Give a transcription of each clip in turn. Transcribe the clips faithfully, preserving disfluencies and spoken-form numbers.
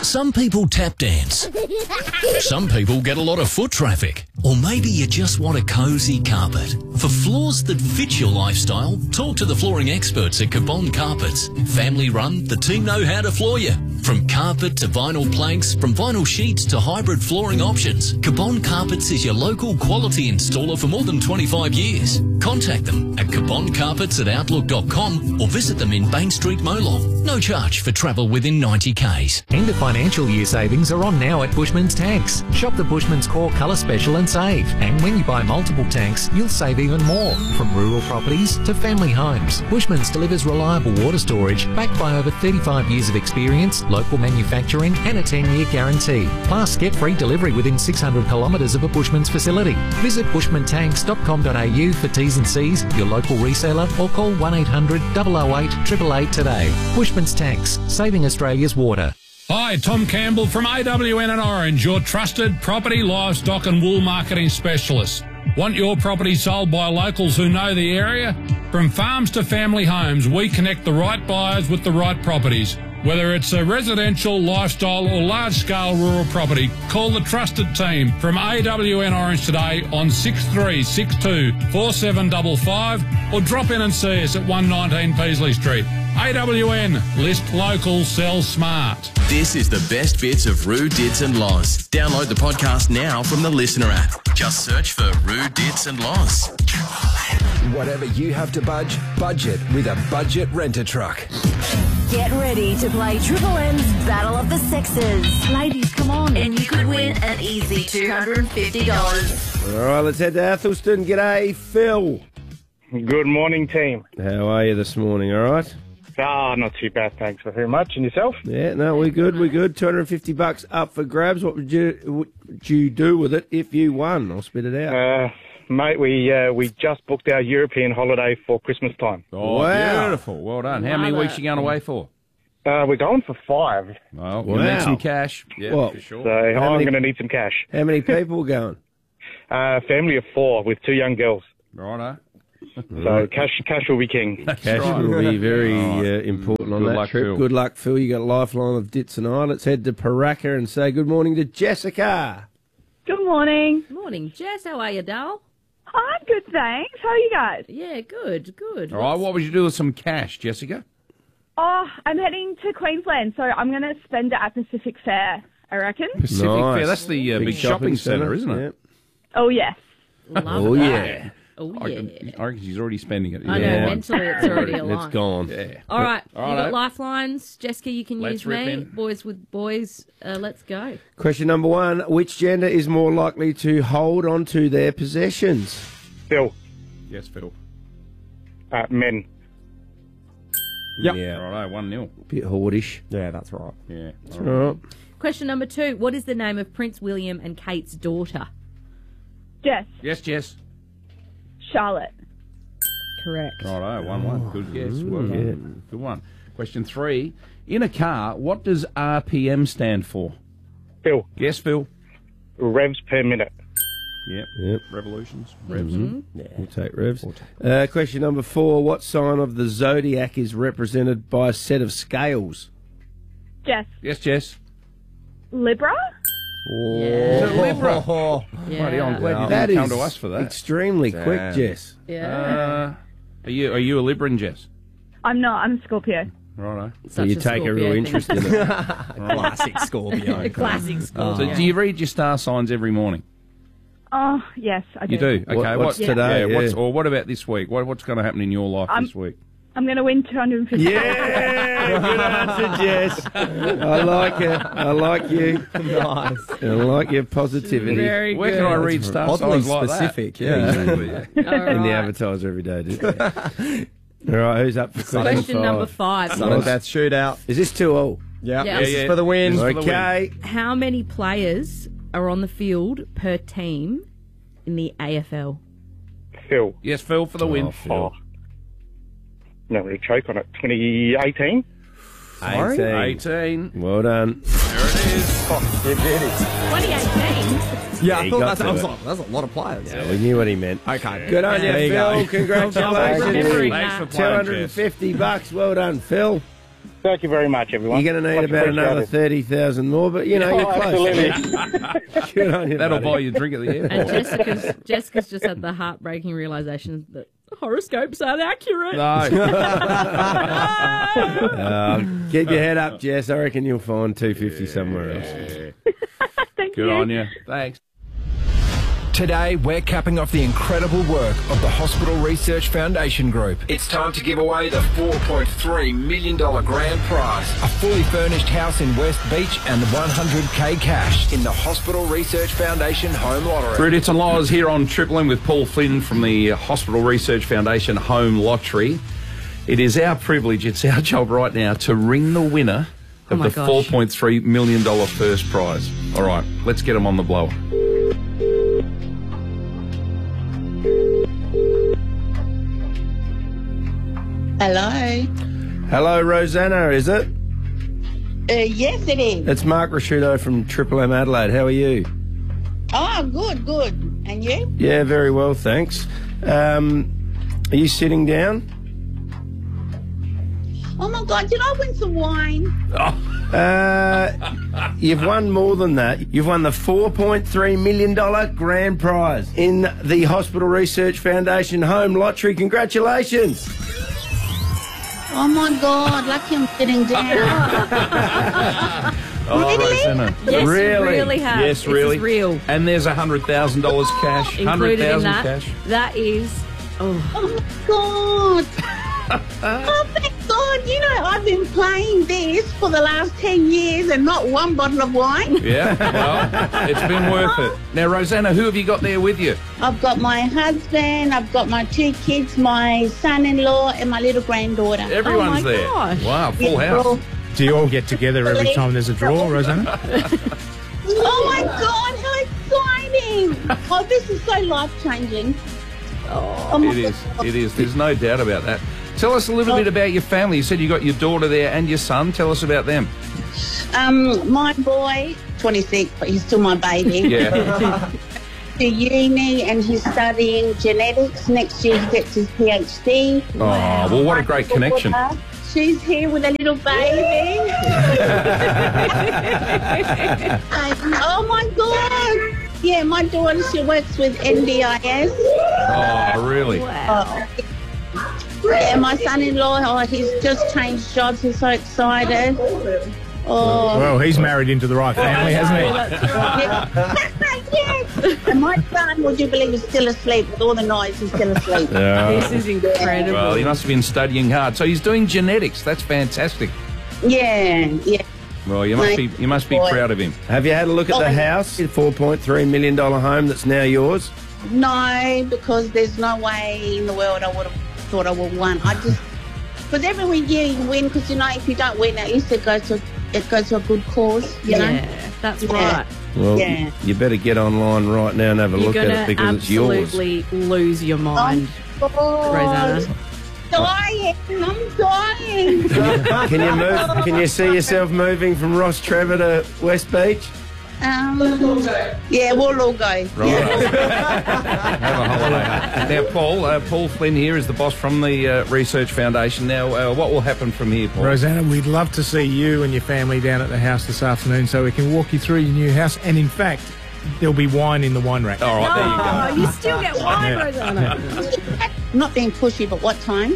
Some people tap dance. Some people get a lot of foot traffic. Or maybe you just want a cosy carpet. For floors that fit your lifestyle, talk to the flooring experts at Cabon Carpets. Family run, the team know how to floor you. From carpet to vinyl planks, from vinyl sheets to hybrid flooring options, Cabon Carpets is your local quality installer for more than twenty-five years. Contact them at cabon carpets at outlook dot com or visit them in Bain Street, Molong. No charge for travel within ninety kays. End of financial year savings are on now at Bushman's Tanks. Shop the Bushman's Core Colour Special and save. And when you buy multiple tanks, you'll save even more. From rural properties to family homes, Bushman's delivers reliable water storage backed by over thirty-five years of experience, local manufacturing and a ten-year guarantee. Plus, get free delivery within six hundred kilometres of a Bushman's facility. Visit bushman tanks dot com dot a u for T's and C's, your local reseller, or call one eight hundred, double oh eight, eight eight eight today. Bushman's Tanks, saving Australia's water. Hi, Tom Campbell from A W N and Orange, your trusted property, livestock and wool marketing specialist. Want your property sold by locals who know the area? From farms to family homes, we connect the right buyers with the right properties. Whether it's a residential, lifestyle or large-scale rural property, call the trusted team from A W N Orange today on six three six two, four seven five five or drop in and see us at one nineteen Peasley Street. A W N, list local, sell smart. This is the best bits of Roo, Dits and Loz. Download the podcast now from the Listener app. Just search for Roo, Dits and Loz. Whatever you have to budge, budget with a budget rent-a-truck. Get ready to play Triple M's Battle of the Sexes. Ladies, come on. And you could win an easy two hundred fifty dollars. All right, let's head to Athelston. G'day, Phil. Good morning, team. How are you this morning, all right? Ah, not too bad, thanks very much. And yourself? Yeah, no, we're good, we're good. two hundred fifty bucks up for grabs. What would you would you do with it if you won? I'll spit it out. Uh, mate, we uh, we just booked our European holiday for Christmas time. Oh, Wow. beautiful. Well done. How many weeks are you going away for? Uh, we're going for five, Well, we'll Wow. need some cash. Yeah, Well, for sure. so I'm many- going to need some cash. How many people are going? Uh, family of four with two young girls. Righto. So cash cash will be king. Cash will be very All right. uh, important on Good that luck, trip. Phil. Good luck, Phil. You got a lifeline of Dits and I. Let's head to Paraka and say good morning to Jessica. Good morning. Morning, Jess. How are you, doll? I'm good, thanks. How are you guys? Yeah, good, good. All right, what would you do with some cash, Jessica? Oh, I'm heading to Queensland, so I'm going to spend it at Pacific Fair, I reckon. Pacific Nice. Fair. That's the uh, big, shopping, centre, isn't it? Yep. Oh, yes. Love Oh, that. yeah. Oh, I, yeah. reckon, I reckon she's already spending it. I know, Yeah. mentally it's already a It's line. gone. Yeah. All right, All you right. got lifelines. Jessica, you can Let's use rip me. in. Boys with boys, uh, let's go. Question number one. Which gender is more likely to hold on to their possessions? Phil, Yes, Phil. uh, men. Yep. Yeah. Righto, one nil. Bit hoardish. Yeah, that's right. Yeah. All right. Question number two. What is the name of Prince William and Kate's daughter? Jess, Yes, Jess. Charlotte. Correct. Righto, one one. Good guess. Well done. Good one. Question three. In a car, what does R P M stand for? Phil, Yes, Phil. revs per minute. Yep. Yep. Revolutions. Revs. We'll take revs. Uh, question number four. What sign of the zodiac is represented by a set of scales? Jess, Yes, Jess. Libra? Is it Libra? Yeah. Bloody hell, I'm glad you That didn't come is to us for that. extremely quick, Damn. Jess. Yeah. Uh, are you are you a Libran, Jess? I'm not. I'm a Scorpio. Righto. So Such you a take a Scorpio real thing. interest in it. Classic Scorpio. Classic Scorpio. So do you read your star signs every morning? Oh, yes, I do. You do? Okay. What- what's what- today? Yeah, what's, Yeah. or what about this week? What, what's going to happen in your life I'm- this week? I'm going to win two hundred fifty dollars. Yeah, good answer, Jess. I like it. I like you. Nice. I like your positivity. Very Where good. can I read star Oddly signs like specific, that? yeah. Exactly, yeah. All In the right. advertiser every day, didn't you? All right, who's up for question, Question five? number five. Son and Beth shootout. Is this two all? Yeah, Yeah. this Yeah, is yeah. for the win. This is for the Okay. How many players are on the field per team in the A F L? Phil, Yes, Phil for the win. Oh, Phil. oh, not really choke on it. twenty eighteen. Sorry? eighteen. Well done. There it is. twenty eighteen. Yeah, I he thought got that's, I to was it. like, that's a lot of players. Yeah, we knew what he meant. Okay. Good on There you, you Phil. go. Congratulations. Remembering Thanks that. for two playing, hundred Jess. fifty bucks. Well done, Phil. Thank you very much, everyone. You're going to need Much about another appreciated. thirty thousand more, but, you know, Oh, you're close. absolutely. Good on you, That'll buddy. buy you a drink at the And airport. Jessica's, Jessica's just had the heartbreaking realisation that horoscopes aren't accurate. Uh, keep your head up, Jess. I reckon you'll find two fifty somewhere else. Thank Good you. on you. Thanks. Today, we're capping off the incredible work of the Hospital Research Foundation Group. It's time to give away the four point three million dollars grand prize, a fully furnished house in West Beach and one hundred K cash in the Hospital Research Foundation Home Lottery. Rude, it's and Laws here on Triple M with Paul Flynn from the Hospital Research Foundation Home Lottery. It is our privilege, it's our job right now to ring the winner of Oh my the gosh. four point three million dollars first prize. All right, let's get them on the blower. Hello. Hello, Rosanna, is it? Uh, yes, it is. It's Mark Rasciuto from Triple M Adelaide. How are you? Oh, good, good. And you? Yeah, very well, thanks. Um, are you sitting down? Oh my God, did I win some wine? Uh, you've won more than that. You've won the four point three million dollars grand prize in the Hospital Research Foundation Home Lottery. Congratulations. Oh my God, lucky I'm sitting down. Oh, Really? Rosanna. Yes, you really? really have. Yes, This really. is real. And there's one hundred thousand dollars cash. one hundred Included in thousand that. dollars cash. That is. Oh. Oh my God. Oh, thank God. You know, I've been playing this for the last ten years and not one bottle of wine. Yeah, well, it's been worth it. Now, Rosanna, who have you got there with you? I've got my husband, I've got my two kids, my son-in-law and my little granddaughter. Everyone's Oh, my there. gosh. Wow, full Yeah, house. well, Do you all get together every time there's a draw, Rosanna? Oh my God, how exciting! Oh, this is so life-changing. Oh, my It is. God. It is. There's no doubt about that. Tell us a little bit about your family. You said you got your daughter there and your son. Tell us about them. Um, my boy, twenty-six, but he's still my baby. Yeah. To uni and he's studying genetics. Next year he gets his PhD. Oh, well, what a great connection. She's here with a little baby. Oh my God! Yeah, my daughter, she works with N D I S. Oh, really? Oh. Yeah, my son-in-law, oh, he's just changed jobs. He's so excited. Oh. Well, he's married into the right family, hasn't he? Yes. And my son, would you believe, is still asleep with all the noise. He's still asleep. Yeah. This is incredible. Well, he must have been studying hard. So he's doing genetics. That's fantastic. Yeah, yeah. Well, you must be you must be Boy. proud of him. Have you had a look at the house, the four point three million dollars home that's now yours? No, because there's no way in the world I would have thought I would have won. I just, because every year you win, because you know if you don't win, at least it goes to it goes to a good cause. You know. Yeah, that's Yeah. right. Well, Yeah. you better get online right now and have a You're look at gonna it because it's yours. absolutely lose your mind, Oh, Rosanna. dying! I'm dying. Can you move? Can you see yourself moving from Ross Trevor to West Beach? Um, yeah, we'll all go. Right. Have a holiday. Now, Paul, uh, Paul Flynn here is the boss from the uh, Research Foundation. Now, uh, what will happen from here, Paul? Rosanna, we'd love to see you and your family down at the house this afternoon so we can walk you through your new house. And in fact, there'll be wine in the wine rack. All right, there you go. Oh, you still get wine, Yeah. Rosanna. Not being pushy, but what time?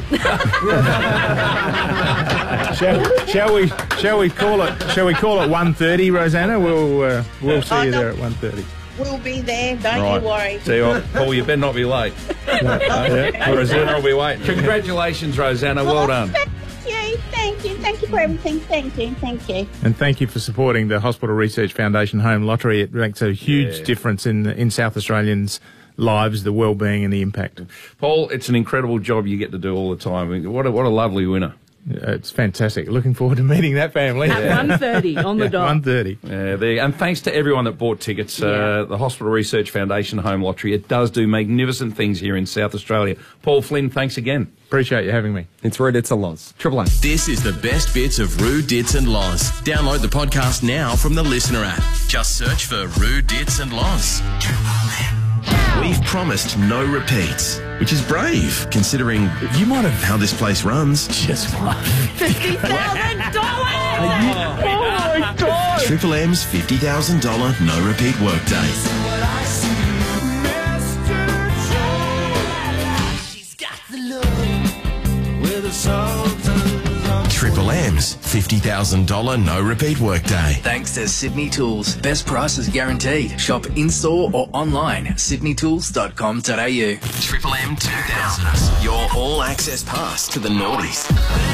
shall, shall we? Shall we call it? Shall we call it one thirty, Rosanna? We'll uh, we'll see Oh, you no. there at one thirty. We'll be there. Don't Right. you worry. See you what, Paul, you better not be late. Uh, Rosanna will be waiting. Congratulations, Rosanna. Well done. Thank you, thank you, thank you for everything. Thank you, thank you. And thank you for supporting the Hospital Research Foundation Home Lottery. It makes a huge Yeah. difference in in South Australians' lives, the well-being and the impact. Paul, it's an incredible job you get to do all the time. What a, what a lovely winner. Uh, It's fantastic. Looking forward to meeting that family. At one thirty on the dot. one thirty. Yeah, there, and thanks to everyone that bought tickets. Uh, the Hospital Research Foundation Home Lottery, it does do magnificent things here in South Australia. Paul Flynn, thanks again. Appreciate you having me. It's Rude, it's a Loz. Triple M. This is the best bits of Rue, Dits and Loz. Download the podcast now from the Listener app. Just search for Rue, Dits and Loz. We've promised no repeats, which is brave, considering you might have how this place runs. Just one. fifty thousand dollars! Oh my God! Triple M's fifty thousand dollars no repeat workday. Triple M's fifty thousand dollars no repeat workday. Thanks to Sydney Tools. Best prices guaranteed. Shop in-store or online. sydney tools dot com dot a u. Triple M two thousands, your all-access pass to the noughties.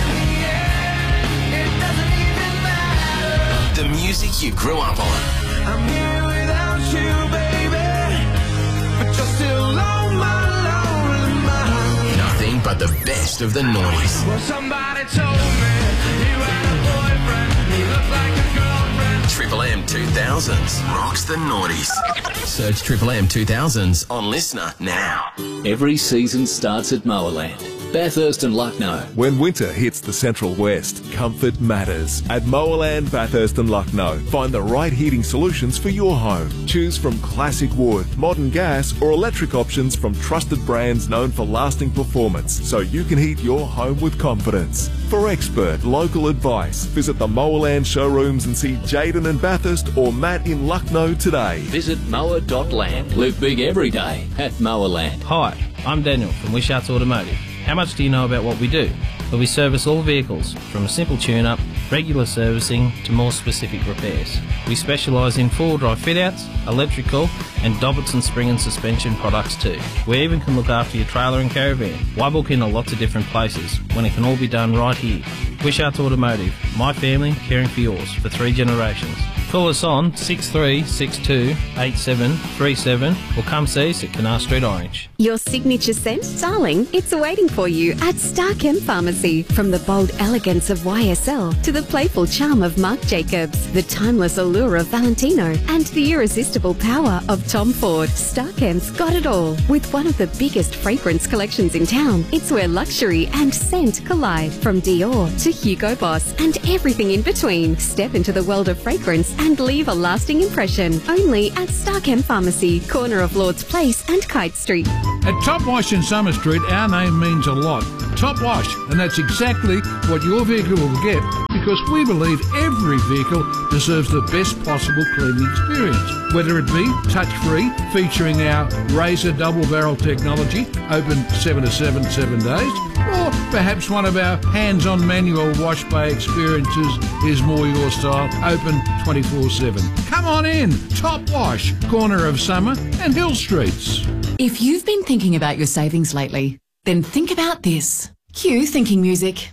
The music you grew up on. I'm here without you, baby, but you're still on my lonely mind. Nothing but the best of the noughties. Well, somebody told me you had a boyfriend, he looked like a girlfriend. Triple M two thousands rocks the noughties. Search Triple M two thousands on Listener now. Every season starts at Mowerland. Bathurst and Lucknow. When winter hits the Central West, comfort matters. At Mowerland, Bathurst and Lucknow, find the right heating solutions for your home. Choose from classic wood, modern gas or electric options from trusted brands known for lasting performance, so you can heat your home with confidence. For expert local advice, visit the Mowerland showrooms and see Jaden in Bathurst or Matt in Lucknow today. Visit mower dot land. Live big every day at Mowerland. Hi, I'm Daniel from Wishart's Automotive. How much do you know about what we do? Well, we service all vehicles, from a simple tune-up, regular servicing, to more specific repairs. We specialise in four-wheel drive fit-outs, electrical, and Dobbitt's spring and suspension products too. We even can look after your trailer and caravan. Why book in to lots of different places when it can all be done right here? Wishart's Automotive, my family caring for yours for three generations. Call us on six three six two eight seven three seven or come see us at Canal Street Orange. Your signature scent, darling, it's waiting for you at Starchem Pharmacy. From the bold elegance of Y S L to the playful charm of Marc Jacobs, the timeless allure of Valentino, and the irresistible power of Tom Ford, Starchem's got it all. With one of the biggest fragrance collections in town, it's where luxury and scent collide. From Dior to Hugo Boss and everything in between. Step into the world of fragrance and leave a lasting impression. Only at Starchem Pharmacy, corner of Lord's Place and Kite Street. At Top Wash in Summer Street, our name means a lot. Top Wash, and that's exactly what your vehicle will get, because we believe every vehicle deserves the best possible cleaning experience. Whether it be touch-free, featuring our Razor double-barrel technology, open seven to seven, seven days, or perhaps one of our hands-on manual wash bay experiences is more your style, open twenty-four seven. Come on in, Top Wash, corner of Summer and Hill Streets. If you've been thinking about your savings lately, then think about this. Cue thinking music.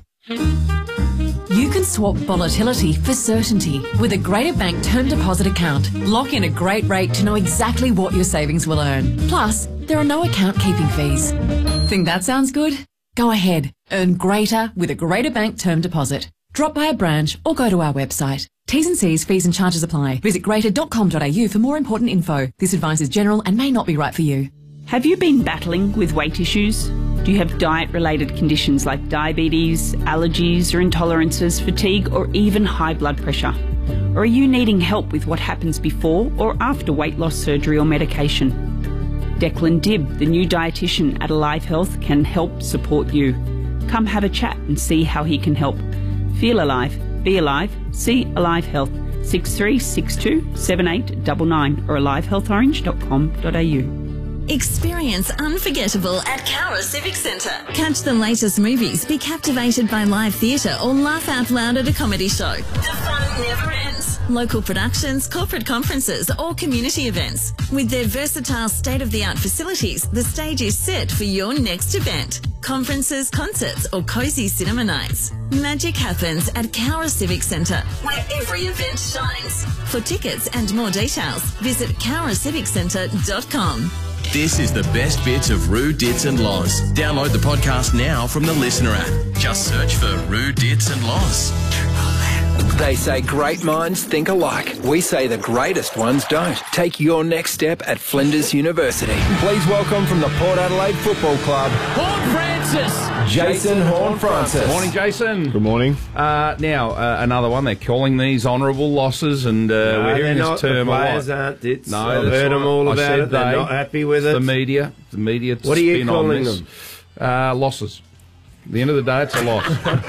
You can swap volatility for certainty with a Greater Bank term deposit account. Lock in a great rate to know exactly what your savings will earn. Plus, there are no account keeping fees. Think that sounds good? Go ahead. Earn greater with a Greater Bank term deposit. Drop by a branch or go to our website. T's and C's, fees and charges apply. Visit greater dot com dot a u for more important info. This advice is general and may not be right for you. Have you been battling with weight issues? Do you have diet-related conditions like diabetes, allergies or intolerances, fatigue or even high blood pressure? Or are you needing help with what happens before or after weight loss surgery or medication? Declan Dibb, the new dietitian at Alive Health, can help support you. Come have a chat and see how he can help. Feel alive, be alive, see Alive Health, six three six two seven eight nine nine or alive health orange dot com dot a u. Experience unforgettable at Cowra Civic Centre. Catch the latest movies, be captivated by live theatre or laugh out loud at a comedy show. The fun never ends. Local productions, corporate conferences or community events. With their versatile state-of-the-art facilities, the stage is set for your next event. Conferences, concerts or cosy cinema nights. Magic happens at Cowra Civic Centre, where every event shines. For tickets and more details, visit cowra civic centre dot com. This is the best bits of Roo, Dits and Loz. Download the podcast now from the Listener app. Just search for Roo, Dits and Loz. Triple M. They say great minds think alike. We say the greatest ones don't. Take your next step at Flinders University. Please welcome from the Port Adelaide Football Club, Horn Francis. Jason Horne-Francis. Morning, Jason. Good morning. Uh, now, uh, another one. They're calling these honourable losses, and uh, No, we're hearing they're this not. term The a lot. players aren't. It's- no, I've that's heard them right. all I about said it. They're they. not happy with It's it. The media. The media. What are you spin on calling this. them? Uh, losses. At the end of the day, it's a loss.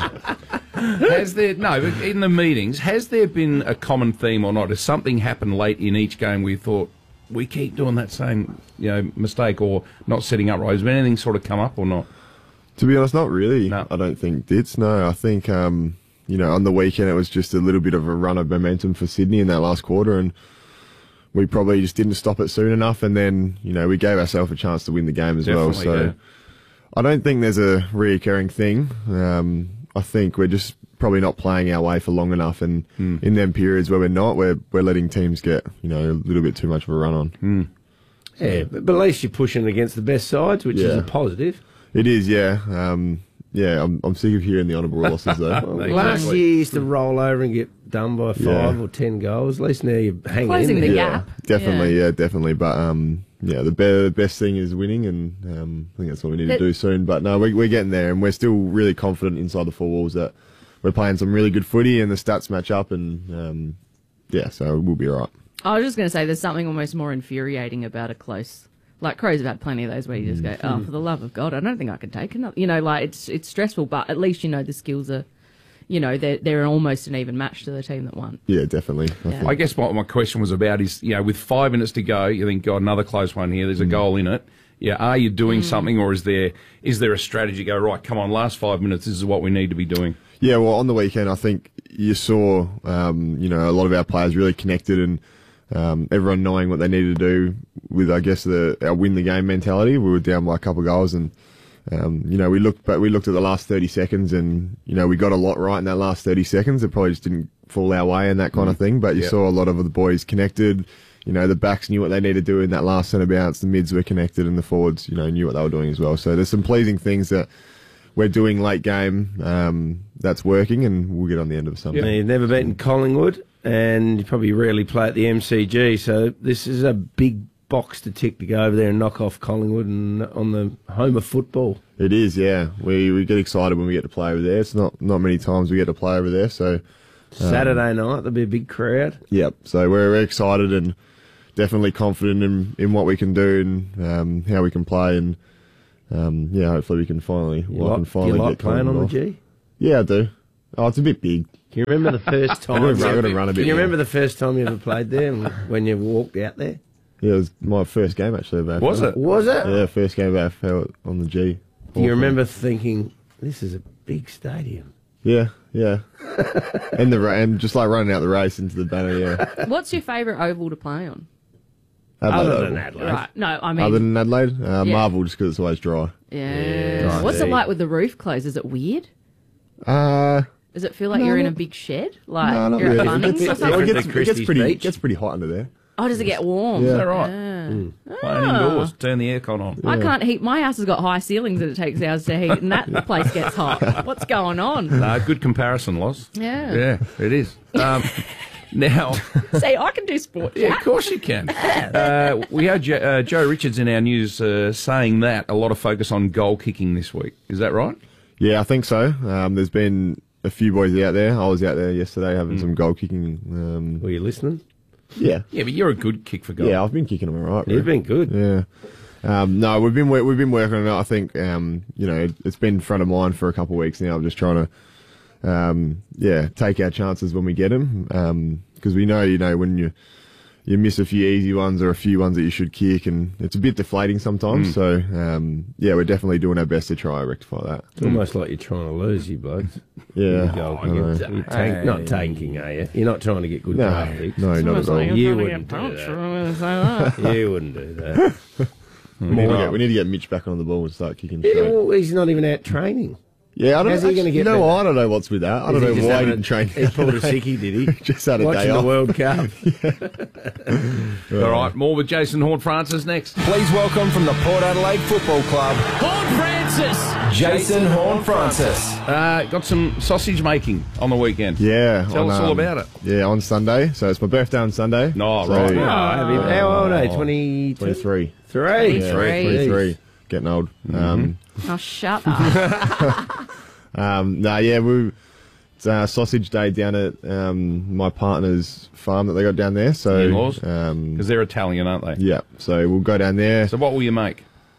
Has there no in the meetings? Has there been a common theme or not? Has something happened late in each game where you thought we keep doing that same you know mistake or not setting up right? Has anything sort of come up or not? To be honest, not really. No. I don't think Dits. No, I think um, you know on the weekend it was just a little bit of a run of momentum for Sydney in that last quarter, and we probably just didn't stop it soon enough, and then you know we gave ourselves a chance to win the game as well. Definitely, So yeah. I don't think there's a reoccurring thing. Um, I think we're just probably not playing our way for long enough, and Mm. in them periods where we're not, we're we're letting teams get you know a little bit too much of a run on. Mm. Yeah, but, but at least you're pushing against the best sides, which is Yeah. a positive. It is, yeah, um, yeah. I'm I'm sick of hearing the honourable losses though. Well, last year you used to roll over and get done by five Yeah. or ten goals. At least now you're hanging Closing in the there. gap. Definitely, yeah. definitely. But um, yeah, the, be- the best thing is winning, and um, I think that's what we need That- to do soon. But no, we, we're getting there, and we're still really confident inside the four walls that we're playing some really good footy, and the stats match up, and um, yeah, so we'll be all right. I was just going to say there's something almost more infuriating about a close. Like Crows have had plenty of those where you just go, oh, for the love of God, I don't think I can take another. You know, like it's it's stressful, but at least you know the skills are, you know, they're they're almost an even match to the team that won. Yeah, definitely. I Yeah. think. I guess what my question was about is, you know, with five minutes to go, you think, God, another close one here. There's a goal in it. Yeah, are you doing something, or is there is there a strategy? Go right, come on, last five minutes. This is what we need to be doing. Yeah, well, on the weekend, I think you saw, um, you know, a lot of our players really connected, and um, everyone knowing what they needed to do with, I guess, the our win the game mentality. We were down by a couple of goals, and um, you know, we looked, but we looked at the last thirty seconds, and you know, we got a lot right in that last thirty seconds. It probably just didn't fall our way and that kind of thing. But you Yep. saw a lot of the boys connected. You know, the backs knew what they needed to do in that last centre bounce. The mids were connected, and the forwards, you know, knew what they were doing as well. So there's some pleasing things that we're doing late game um, that's working, and we'll get on the end of something. Yeah. You've never beaten Collingwood, and you probably rarely play at the M C G, so this is a big box to tick to go over there and knock off Collingwood and on the home of football. It is, yeah. We we get excited when we get to play over there. It's not not many times we get to play over there, so um, Saturday night, there'll be a big crowd. Yep. So we're, we're excited and definitely confident in, in what we can do and um, how we can play, and um, yeah, hopefully we can finally You well, like- can do finally you like get playing on the off. G? Yeah, I do. Oh, it's a bit big. Can you remember the first time? I've got to run a bit. Can you more. remember the first time you ever played there and when you walked out there? Yeah, it was my first game actually. Of A F L. Was it? Was it? Yeah, first game of A F L on the G. Do you remember thinking, this is a big stadium? Yeah, yeah. and the ra- and just like running out the race into the banner. Yeah. What's your favourite oval to play on? Adelaide Other Oval. than Adelaide. Right. No, I mean. Other than Adelaide, uh, Yeah. Marvel, just because it's always dry. Yeah. Right. What's it Yeah. like with the roof closed? Is it weird? Uh, Does it feel like No, you're in a not- big shed? Like no, not you're really. at It Bunnings gets, or it, something? gets, it gets Christie's pretty Beach. gets pretty hot under there. Oh, does it get warm? Yeah. Is that right? Yeah. Playing Ah. indoors, turn the aircon on. I can't heat. My house has got high ceilings and it takes hours to heat, and that place gets hot. What's going on? No, good comparison, Loz. Yeah. Yeah, it is. Um, now, See, I can do sport. yeah, of course you can. Uh, we had jo- uh, Joe Richards in our news uh, saying that a lot of focus on goal kicking this week. Is that right? Yeah, I think so. Um, there's been a few boys out there. I was out there yesterday having some goal kicking. Um, Were you listening? Yeah. Yeah, but you're a good kick for goal. Yeah, I've been kicking them all right. You've bro. been good. Yeah. Um, no, we've been wor- we've been working on it. I think um, you know it's been front of mind for a couple of weeks now. I'm just trying to um, yeah take our chances when we get them because we know you know when you you miss a few easy ones or a few ones that you should kick, and it's a bit deflating sometimes. Mm. So um, yeah, we're definitely doing our best to try and rectify that. It's almost like you're trying to lose, you blokes. Yeah. Goal I know. kicking. You're tank, not tanking, are you? You're not trying to get good No, draft picks. no, not at all. You wouldn't do that. You wouldn't do that. We need, to get, we need to get Mitch back on the ball and start kicking Yeah, straight. well, he's not even out training. Yeah, I don't How's know. he gonna You get know, better? I don't know what's with that. I Is don't he know just why he having didn't a- train. he pulled a sickie, did he? Just had a Watching day the off. World Cup. All right, more with Jason Horne-Francis next. Please welcome from the Port Adelaide Football Club, Horne-Francis. Jason Horne-Francis. Uh, got some sausage making on the weekend. Yeah. Tell on, us all um, about it. Yeah, on Sunday. So it's my birthday on Sunday. No, so, right. Oh, have you- how old are you? twenty-two? twenty-three. Three. Yeah, Twenty-three. twenty-three. Getting old. Um, Oh, shut up. um, no, yeah, we it's uh, sausage day down at um, my partner's farm that they got down there. So In-laws? um, Because they're Italian, aren't they? yeah, so we'll go down there. So what will you make?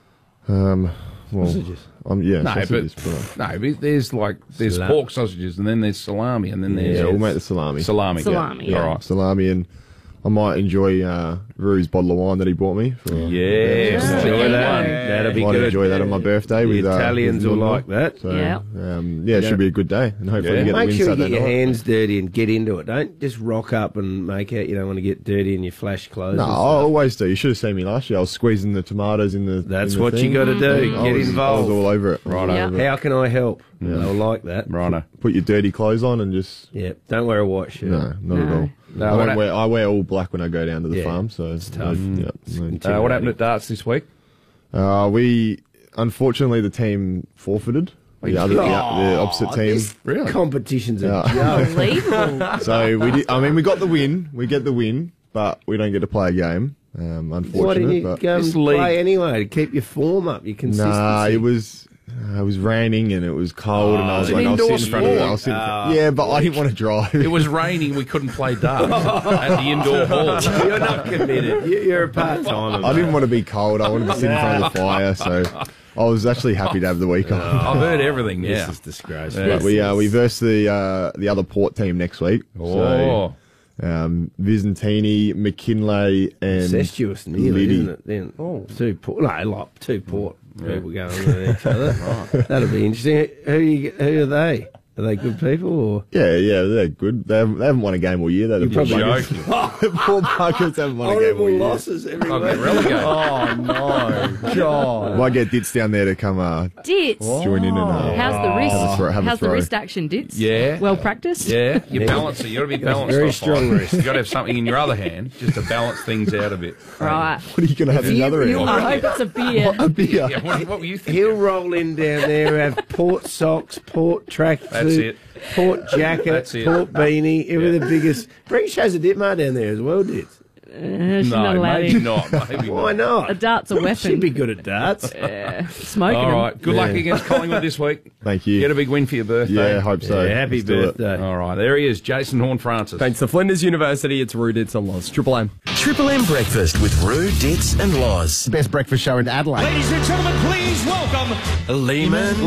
Um, well, Sausages. Um, yeah, No, sausages. but put on. no, but there's like there's Salam- pork sausages, and then there's salami, and then there's Yeah, we'll make the salami. salami. Salami, Yeah. yeah. All right. Salami, and I might enjoy uh, Rue's bottle of wine that he bought me. For, Yes, yeah, enjoy so that. That'll be might good. enjoy that on my birthday. The with uh, Italians with will Nonna. like that. So, Yeah. um, yeah, it Yeah. should be a good day, and hopefully Yeah. we get the Make win sure you Saturday get your night. hands dirty and get into it. Don't just rock up and make out you don't want to get dirty in your flash clothes. No, and I stuff. always do. You should have seen me last year. I was squeezing the tomatoes in the. That's in the what you thing. got to do. I Get was, involved. I was all over it. Right Yeah. over it. How can I help? They'll like that. Righto. Put your dirty clothes on and just. Yeah. Don't wear a white shirt. No, not at No. all. No, I, what don't hap- wear, I wear all black when I go down to the Yeah, farm, so it's tough. no, yeah, no. Uh, what happened at darts this week? Uh, we unfortunately the team forfeited. The, other, the, the opposite team. This Really? competition's a Yeah. joke. Unbelievable. So we did, I mean, we got the win. We get the win, but we don't get to play a game. Um, Why unfortunate. didn't you but go and This league- play anyway to keep your form up, your consistency? nah, it was. Uh, it was raining and it was cold, and I was it's like, an I'll sit in indoor front of it. sport. I'll sit in front. Ah. Yeah, but I didn't want to drive. It was raining. We couldn't play darts at the indoor hall. You're not committed. You- You're a part-timer. I didn't want to be cold. I wanted to sit in front of the fire, so I was actually happy to have the week off. I've heard everything. This Yeah. is disgraceful. But we uh, we verse the uh, the other Port team next week. Oh. So, um, Vizentini, McKinley, and Incestuous, nearly, Liddy. isn't it? Then, oh, two port, no, like two port people going with each other. That'll be interesting. Who you, who are they? Are they good people or? Yeah, yeah, they're good. They haven't, they haven't won a game all year. They're the You're poor probably buggers. The poor buggers haven't won a game all Horrible year. losses every I'll get week. relegated. Oh no, God! Might get Ditz down there to come uh, Dits. join in and uh, How's the wrist? have a throw. Have a How's the throw. wrist action, Dits? Yeah. Well practiced? Yeah, you Yeah. balance it. You got to be balanced. very off strong it. wrist. You got to have something in your other hand just to balance things out a bit. Right. What are you going to have in the other You, end? I hope it's a beer. A beer. Yeah, what, what were you thinking? He'll roll in down there, have port socks, port tracksuit, That's it. port jacket, That's it. port beanie, everything the biggest. Bring shows a Ditmar down there as well, Dits. Uh, she's not No, allowed maybe in. not. Maybe Why not. not? A dart's a weapon. She'd be good at darts. Yeah. Smoking All them. right. Good luck Yeah. against Collingwood this week. Thank you. Get a big win for your birthday. Yeah, I hope so. Yeah, happy Let's do it. birthday. All right. There he is, Jason Horne-Francis. Thanks to Flinders University, it's Rue Dits and Loz. Triple M. Triple M Breakfast with Rue, Dits and Loz. Best breakfast show in Adelaide. Ladies and gentlemen, please welcome Lehman.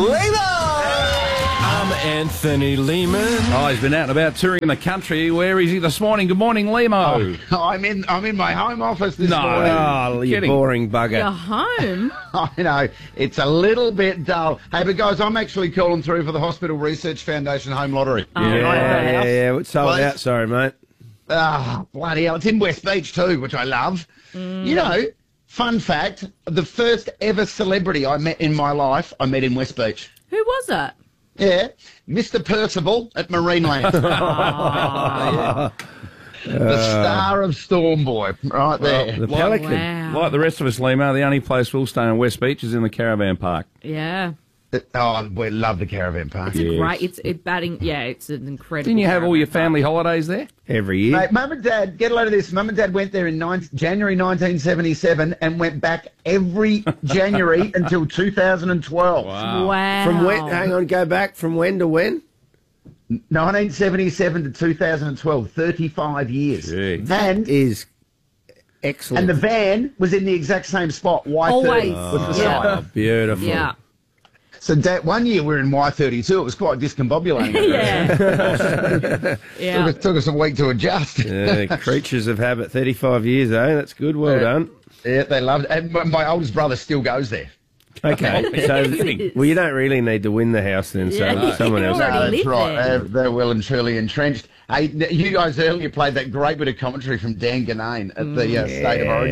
I'm Anthony Lehman. Oh, he's been out and about touring the country. Where is he this morning? Good morning, Lemo. I'm in. I'm in my home office this No. morning. Oh, you Kidding. boring bugger. You're home. I know it's a little bit dull. Hey, but guys, I'm actually calling through for the Hospital Research Foundation home lottery. Oh, Yeah, right. yeah, yeah. It's sold Well, out. Sorry, mate. Ah, bloody hell! It's in West Beach too, which I love. Mm. You know, fun fact: the first ever celebrity I met in my life, I met in West Beach. Who was it? Yeah, Mister Percival at Marineland. Oh, The star of Storm Boy, right there. The Pelican. wow. Like the rest of us, Lemo, the only place we'll stay in West Beach is in the caravan park. Yeah. Oh, we love the caravan park. It's a great, it's it batting, yeah, it's an incredible. Didn't you have all your caravan family holidays there? Every year. Mate, Mum and Dad, get a load of this. Mum and Dad went there in nine, January nineteen seventy-seven and went back every January until two thousand twelve. park. Wow. From when? Hang on, go back. From when to when? nineteen seventy-seven to two thousand twelve, thirty-five years. Gee. And Is excellent. and the van was in the exact same spot, Y thirty. Always. Was the Yeah. site. Beautiful. Yeah. So Dad, one year we were in Y thirty-two. It was quite discombobulating. Yeah. yeah. Took, us, took us a week to adjust. Yeah, creatures of habit. thirty-five years, eh? That's good. Well Yeah. done. Yeah, they loved it. And my, my oldest brother still goes there. Okay. So, well, you don't really need to win the house then, so Yeah. someone else. You already No, that's live right. there. They're, they're well and truly entrenched. Hey, you guys earlier played that great bit of commentary from Dan Ganane at the uh, State of Origin.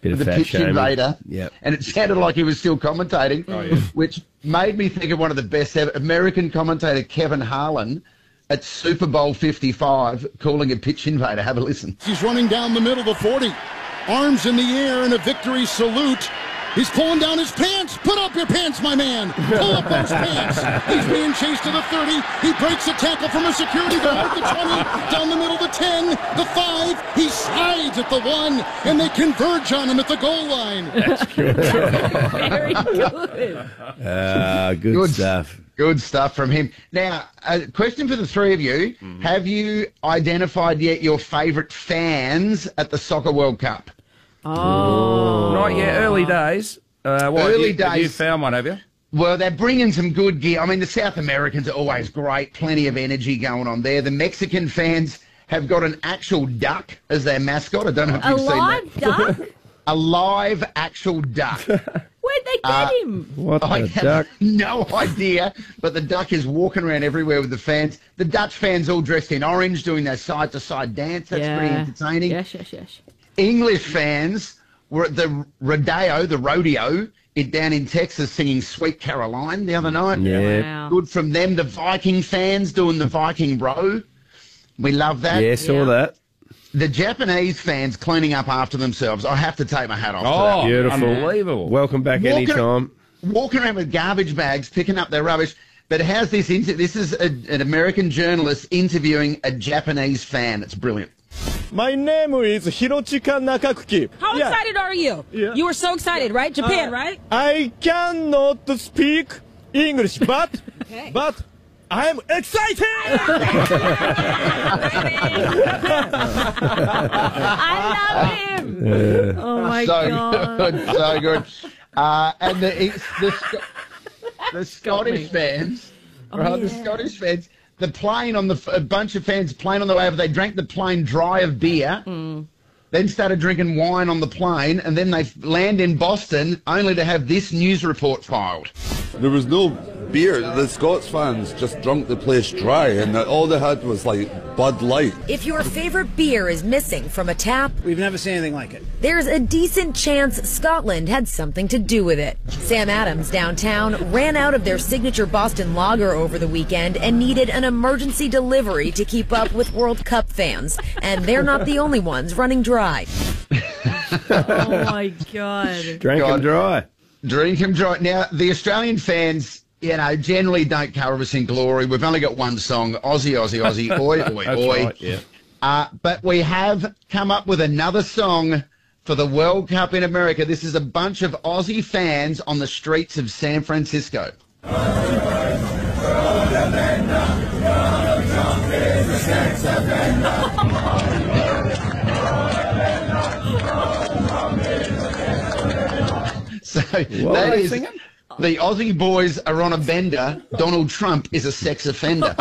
Bit of the fat pitch shaming. invader, Yep. and it sounded like he was still commentating, Oh, yeah. which made me think of one of the best ever, American commentator Kevin Harlan at Super Bowl fifty-five calling a pitch invader. Have a listen. He's running down the middle of the forty. Arms in the air in a victory salute. He's pulling down his pants. Put up your pants, my man. Pull up those pants. He's being chased to the thirty. He breaks a tackle from a security guard at the twenty. Down the middle of the ten. The five. He slides at the one. And they converge on him at the goal line. That's good. Very good. Ah, good, Good. stuff. Good stuff from him. Now, a question for the three of you. Mm-hmm. Have you identified yet your favourite fans at the Soccer World Cup? Oh. Not yet. Early days. Uh, what, Early you, have you days. found one, have you? Well, they're bringing some good gear. I mean, the South Americans are always great. Plenty of energy going on there. The Mexican fans have got an actual duck as their mascot. I don't know if A you've seen live that. duck? A live actual duck. Where'd they get Uh, him? What I the have duck? no idea, but the duck is walking around everywhere with the fans. The Dutch fans all dressed in orange, doing their side-to-side dance. That's Yeah. pretty entertaining. Yes, yes, yes. English fans were at the rodeo, the rodeo, it down in Texas, singing "Sweet Caroline" the other night. Yeah. Wow. Good from them. The Viking fans doing the Viking row. We love that. Yeah, saw Yeah. that. The Japanese fans cleaning up after themselves. I have to take my hat off to Oh, that. Beautiful. unbelievable. Welcome back Walking- anytime. Walking around with garbage bags, picking up their rubbish. But how's this? Inter- this is a, an American journalist interviewing a Japanese fan. It's brilliant. My name is Hirochika Nakakuki. How Yeah. excited are you? Yeah. You were so excited, right? Japan, Uh, right? I cannot speak English, but Okay. but I'm excited. I love him. Oh my so god. good, so good. Uh, and the it's the, Sc- the Scottish fans, Oh, right? The yeah. Scottish fans, the plane on the a bunch of fans plane on the way over. They drank the plane dry of beer, Mm. then started drinking wine on the plane, and then they land in Boston only to have this news report filed. There was no beer. The Scots fans just drunk the place dry, and all they had was like Bud Light. If your favorite beer is missing from a tap, We've never seen anything like it. there's a decent chance Scotland had something to do with it. Sam Adams downtown ran out of their signature Boston Lager over the weekend and needed an emergency delivery to keep up with World Cup fans. And they're not the only ones running dry. Oh my god. Drank God. them dry. Drink him dry. Now, the Australian fans, you know, generally don't cover us in glory. We've only got one song, Aussie, Aussie, Aussie, oi, oi, That's oi. right, yeah. Uh, but we have come up with another song for the World Cup in America. This is a bunch of Aussie fans on the streets of San Francisco. So What are that they is, singing? the Aussie boys are on a bender. Donald Trump is a sex offender.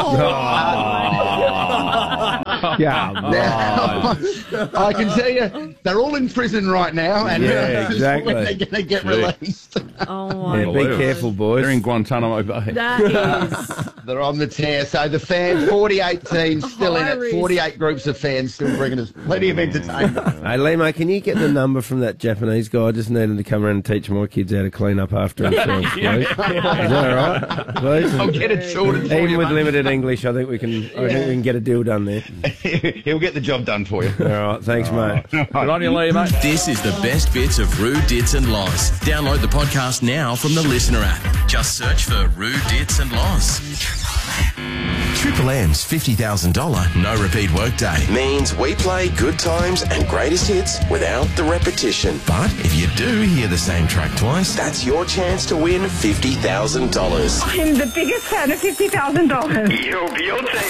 Yeah. Now, I can tell you, they're all in prison right now, and Yeah, this is exactly. when they're going to get Gee. released. Oh my Yeah, be careful, boys. They're in Guantanamo Bay. That is They're on the tear. So the fan, forty-eight teams still in it, Hilarious. forty-eight groups of fans still bringing us plenty of entertainment. Hey, Limo, can you get the number from that Japanese guy? I just need him to come around and teach my kids how to clean up after themselves, please. Is that all right? Please? I'll get it sorted for Even you, with mate. limited English, I think we can. I think we can get a deal done there. He'll get the job done for you. All right, thanks, mate. Good on you, Lee, mate. This is the best bits of Roo, Dits and Loz. Download the podcast now from the Listener app. Just search for Roo, Dits and Loz. Triple M's fifty thousand dollars no repeat workday means we play good times and greatest hits without the repetition. But if you do hear the same track twice, that's your chance to win fifty thousand dollars. I'm the biggest fan of fifty thousand dollars. Yo, Beyonce.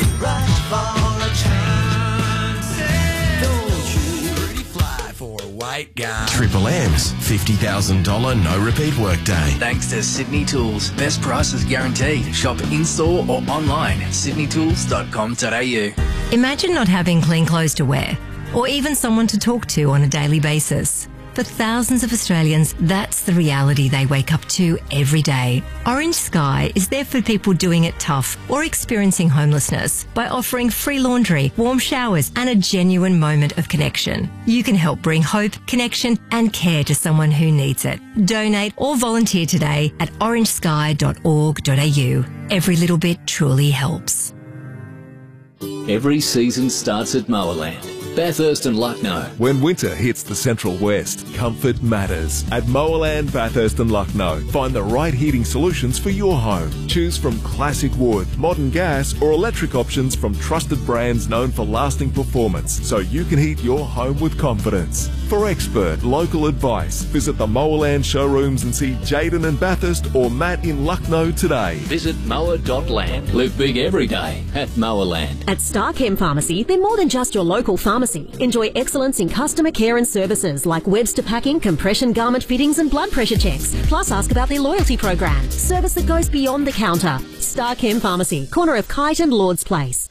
White guy. Triple M's fifty thousand dollars no repeat workday. Thanks to Sydney Tools. Best prices guaranteed. Shop in-store or online at sydney tools dot com dot a u. Imagine not having clean clothes to wear, or even someone to talk to on a daily basis. For thousands of Australians, that's the reality they wake up to every day. Orange Sky is there for people doing it tough or experiencing homelessness by offering free laundry, warm showers and a genuine moment of connection. You can help bring hope, connection and care to someone who needs it. Donate or volunteer today at orange sky dot org dot a u. Every little bit truly helps. Every season starts at Mowerland, Bathurst and Lucknow. When winter hits the Central West, comfort matters. At Mowerland, Bathurst and Lucknow, find the right heating solutions for your home. Choose from classic wood, modern gas or electric options from trusted brands known for lasting performance, so you can heat your home with confidence. For expert local advice, visit the Mowerland showrooms and see Jaden in Bathurst or Matt in Lucknow today. Visit mower dot land. Live big every day at Mowerland. At Starchem Pharmacy, they're more than just your local pharmacy. Enjoy excellence in customer care and services like Webster packing, compression garment fittings and blood pressure checks. Plus ask about their loyalty program. Service that goes beyond the counter. Starchem Pharmacy, corner of Kite and Lord's Place.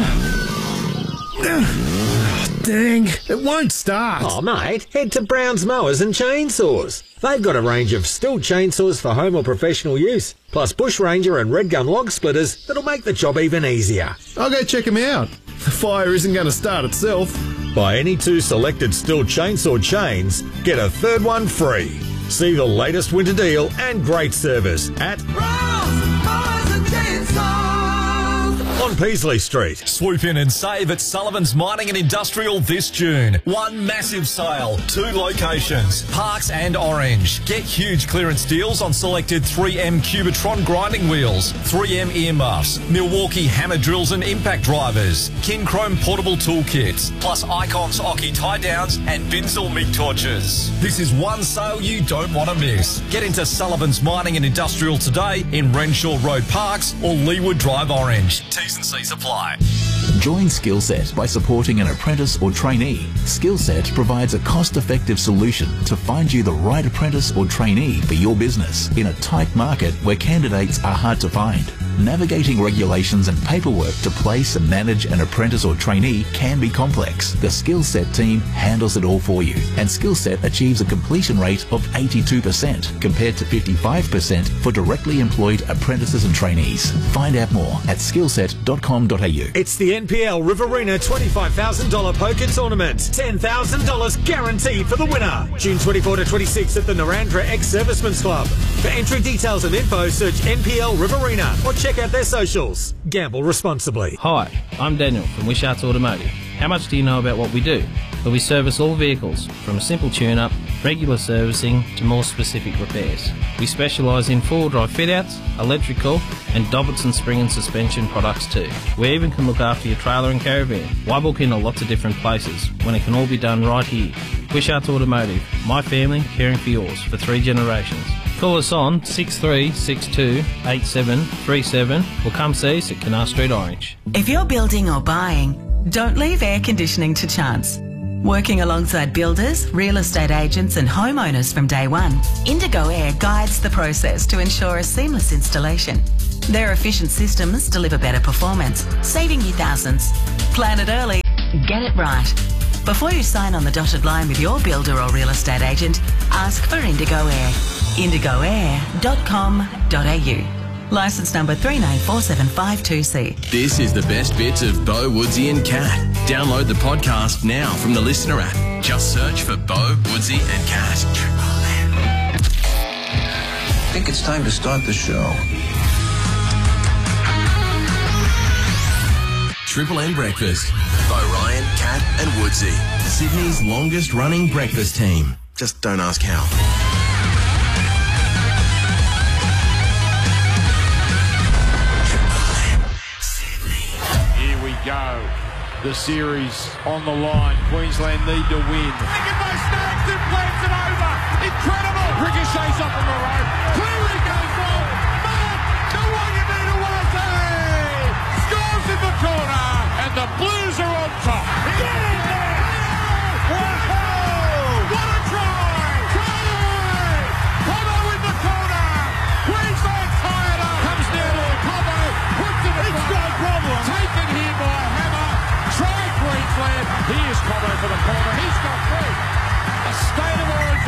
Dang, it won't start. Oh, mate, head to Brown's Mowers and Chainsaws. They've got a range of Stihl chainsaws for home or professional use, plus Bush Ranger and Red Gum log splitters that'll make the job even easier. I'll go check them out. The fire isn't going to start itself. Buy any two selected Stihl chainsaw chains, get a third one free. See the latest winter deal and great service at Brown's Mowers and Chainsaws on Peasley Street. Swoop in and save at Sullivan's Mining and Industrial this June. One massive sale, two locations, Parks and Orange. Get huge clearance deals on selected three M Cubitron grinding wheels, three M earmuffs, Milwaukee hammer drills and impact drivers, Kinchrome portable toolkits, plus Icons Oki tie downs and Binzel MIG torches. This is one sale you don't want to miss. Get into Sullivan's Mining and Industrial today in Renshaw Road Parks or Leewood Drive Orange. T's and C's apply. Join Skillset by supporting an apprentice or trainee. Skillset provides a cost-effective solution to find you the right apprentice or trainee for your business in a tight market where candidates are hard to find. Navigating regulations and paperwork to place and manage an apprentice or trainee can be complex. The Skillset team handles it all for you, and Skillset achieves a completion rate of eighty-two percent compared to fifty-five percent for directly employed apprentices and trainees. Find out more at skillset dot com dot a u. It's the N P L Riverina twenty-five thousand dollars poker tournament. ten thousand dollars guaranteed for the winner. June twenty-fourth to twenty-sixth at the Narandra Ex-Servicemen's Club. For entry details and info, search N P L Riverina or check out their socials. Gamble responsibly. Hi, I'm Daniel from Wishart's Automotive. How much do you know about what we do? Well, we service all vehicles, from a simple tune-up, regular servicing, to more specific repairs. We specialise in four-wheel drive fit-outs, electrical, and Dobbittson spring and suspension products too. We even can look after your trailer and caravan. Why book into lots of different places when it can all be done right here? Wishart's Automotive, my family caring for yours for three generations. Call us on six three six two eight seven three seven or come see us at Canal Street Orange. If you're building or buying, don't leave air conditioning to chance. Working alongside builders, real estate agents and homeowners from day one, Indigo Air guides the process to ensure a seamless installation. Their efficient systems deliver better performance, saving you thousands. Plan it early, get it right. Before you sign on the dotted line with your builder or real estate agent, ask for Indigo Air. indigo air dot com dot a u. Licence number three nine four seven five two C. This is the best bits of Bo, Woodsy and Cat. Download the podcast now from the Listener app. Just search for Bo, Woodsy and Cat. I think it's time to start the show. Triple M Breakfast. Bo Ryan, Cat and Woodsy. Sydney's longest running breakfast team. Just don't ask how. Here we go. The series on the line. Queensland need to win. Taken by Staggs and plants it over. Incredible. Ricochets up on the road. Cleary goes on. Mark, the one you need away. Scores in the corner. And the Blues are on top. Get in there. Wow. What a try. Try. Pomo in the corner. Queensland tired up. Comes down to Pomo. Puts it in. It's no problem. Taken here by Hammer. Try Queensland. Here's Pomo for the corner. He's got three. A state of origin.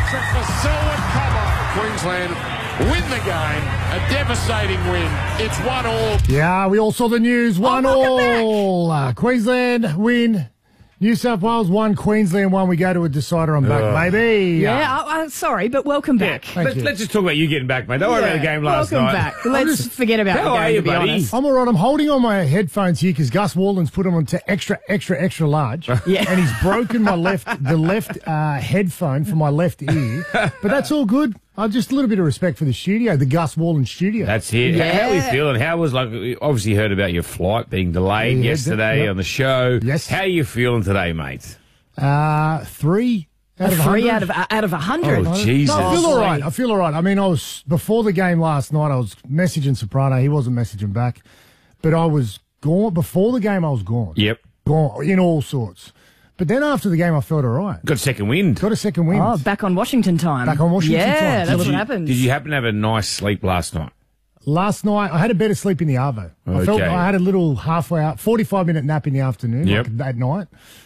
makes it for Selwyn Cobbo. Queensland win the game. A devastating win. It's one all. Yeah, we all saw the news. One all. Uh, Queensland win. New South Wales won, Queensland won. We go to a decider on back, Ugh. baby. Yeah, I, I'm sorry, but welcome back. Thank you. Let's just talk about you getting back, mate. Don't worry Yeah, about the game last welcome night. back. Let's just- forget about How the are game, you, to be buddy? honest. I'm all right. I'm holding on my headphones here because Gus Walden's put them on to extra, extra, extra large. Yeah. And he's broken my left, the left uh, headphone for my left ear. But that's all good. Uh, just a little bit of respect for the studio, the Gus Walden studio. That's it. Yeah. How are we feeling? How was, like, we obviously heard about your flight being delayed Yeah, yesterday yep. on the show. Yes. How are you feeling today, mate? Uh, three out of Three one out hundred. of out of a hundred. Oh, Jesus. No, I feel all right. I feel all right. I mean, I was before the game last night. I was messaging Soprano. He wasn't messaging back, but I was gone before the game. I was gone. Yep. Gone in all sorts. But then after the game, I felt all right. Got a second wind. Got a second wind. Oh, back on Washington time. Back on Washington yeah, time. that's Did what you, happens. Did you happen to have a nice sleep last night? Last night, I had a better sleep in the Arvo. I felt Okay. I had a little halfway out, forty-five minute nap in the afternoon, Yep. like at night.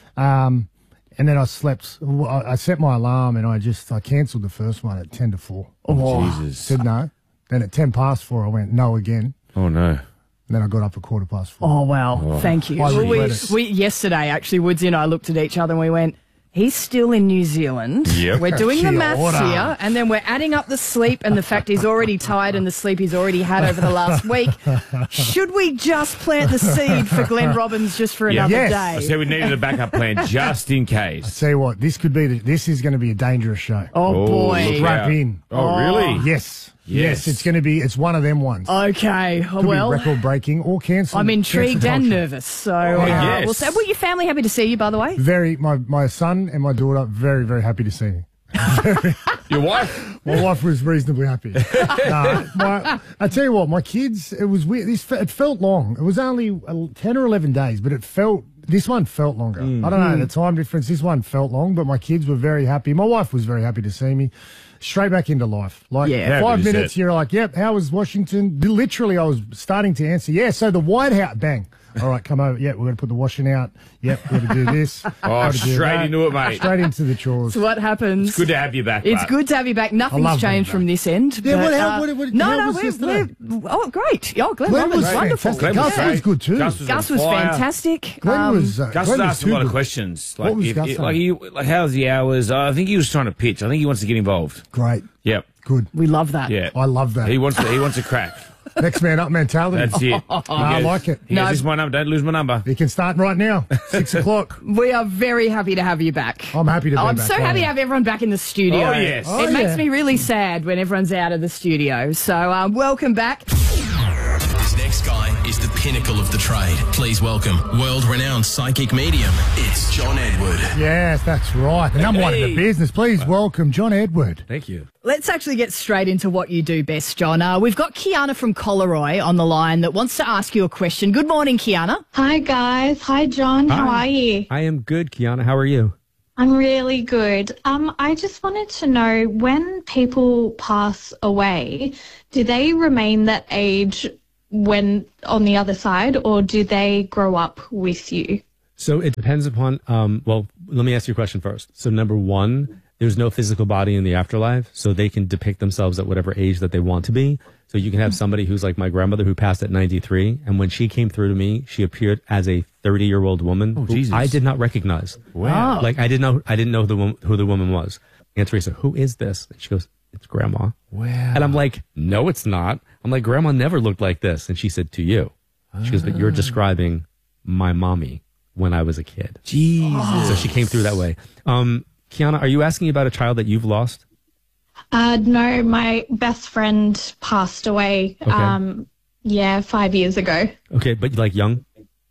Um, and then I slept. I, I set my alarm and I just I cancelled the first one at ten to four. Oh, Jesus. Said no. Then at ten past four, I went no again. Oh, no. And then I got up at quarter past four. Oh wow, thank you. I Well, we, regret it. we yesterday actually, Woodsy and I looked at each other and we went, he's still in New Zealand. Yep. We're doing the Kia maths ora. here, and then we're adding up the sleep and the fact he's already tired and the sleep he's already had over the last week. Should we just plant the seed for Glenn Robbins just for Yeah. another Yes. I day? said we needed a backup plan just in case. Tell you what, this could be. The, this is going to be a dangerous show. Oh, boy. look Strap out. in. Oh, really? Yes. Yes. Yes. It's going to be. It's one of them ones. Okay, Could well, be record breaking or cancelled. I'm intrigued cancelled and culture. nervous. So, uh, yes. we'll say, were your family happy to see you, by the way? Very. My my son and my daughter very very happy to see me. Your wife? My wife was reasonably happy. no, my, I tell you what, my kids. It was weird. This fe- it felt long. It was only uh, ten or eleven days, but it felt. This one felt longer. I don't know the time difference. This one felt long, but my kids were very happy. My wife was very happy to see me. Straight back into life. Like Yeah. five Happy to minutes, see it. you're like, yep, how was Washington? Literally, I was starting to answer. Yeah, so the White House, bang. All right, come over. Yep, we're going to put the washing out. Yep, we're going to do this. Oh, Gotta do straight that. into it, mate. Straight into the chores. So what happens? It's good to have you back, It's bud. good to have you back. Nothing's love being changed back. from this end. Yeah, but, what- how- uh, what- what- no, how no, was we're, yesterday? we're oh great. Oh, Glenn, Glenn Robbins, was wonderful. fantastic. Glenn was Gus was great. good too. Gus was, Gus on was fire. fantastic. Glenn Um, was. Uh, Gus Glenn was was asking too a lot of good. questions. What Like, was if, Gus if- saying? like, he, like, how's the hours? Uh, I think he was trying to pitch. I think he wants to get involved. Great. Yep. Good. we love that. Yeah. I love that. He wants to, he wants a crack. Next man up mentality. That's it. No, I like it. He goes, No. this is my number. Don't lose my number. You can start right now. Six o'clock. We are very happy to have you back. I'm happy to be Oh, I'm back. so happy to have everyone back in the studio. Oh, yes. It Oh, makes yeah. me really sad when everyone's out of the studio. So, um, welcome back. This next guy is the pinnacle of the trade. Please welcome world-renowned psychic medium. It's John Edward. Yes, that's right. The number one in the Hey. business. Please welcome John Edward. Thank you. Let's actually get straight into what you do best, John. Uh, we've got Kiana from Collaroy on the line that wants to ask you a question. Good morning, Kiana. Hi, guys. Hi, John. How Hi. are you? I am good, Kiana. How are you? I'm really good. Um, I just wanted to know, when people pass away, do they remain that age when on the other side, or do they grow up with you? So it depends upon, um, well, let me ask you a question first. So number one, there's no physical body in the afterlife, so they can depict themselves at whatever age that they want to be. So you can have somebody who's like my grandmother who passed at ninety-three, and when she came through to me, she appeared as a thirty-year-old woman who Jesus. I did not recognize. Wow. Like I didn't know, I didn't know the woman, who the woman was. And Teresa, who is this? And she goes, it's Grandma. Wow. And I'm like, no, it's not. I'm like, Grandma never looked like this. And she said, to you. She goes, but you're describing my mommy when I was a kid. Jesus. So she came through that way. Um, Kiana, are you asking about a child that you've lost? Uh, no, my best friend passed away, Okay. um, yeah, five years ago. Okay, but like young?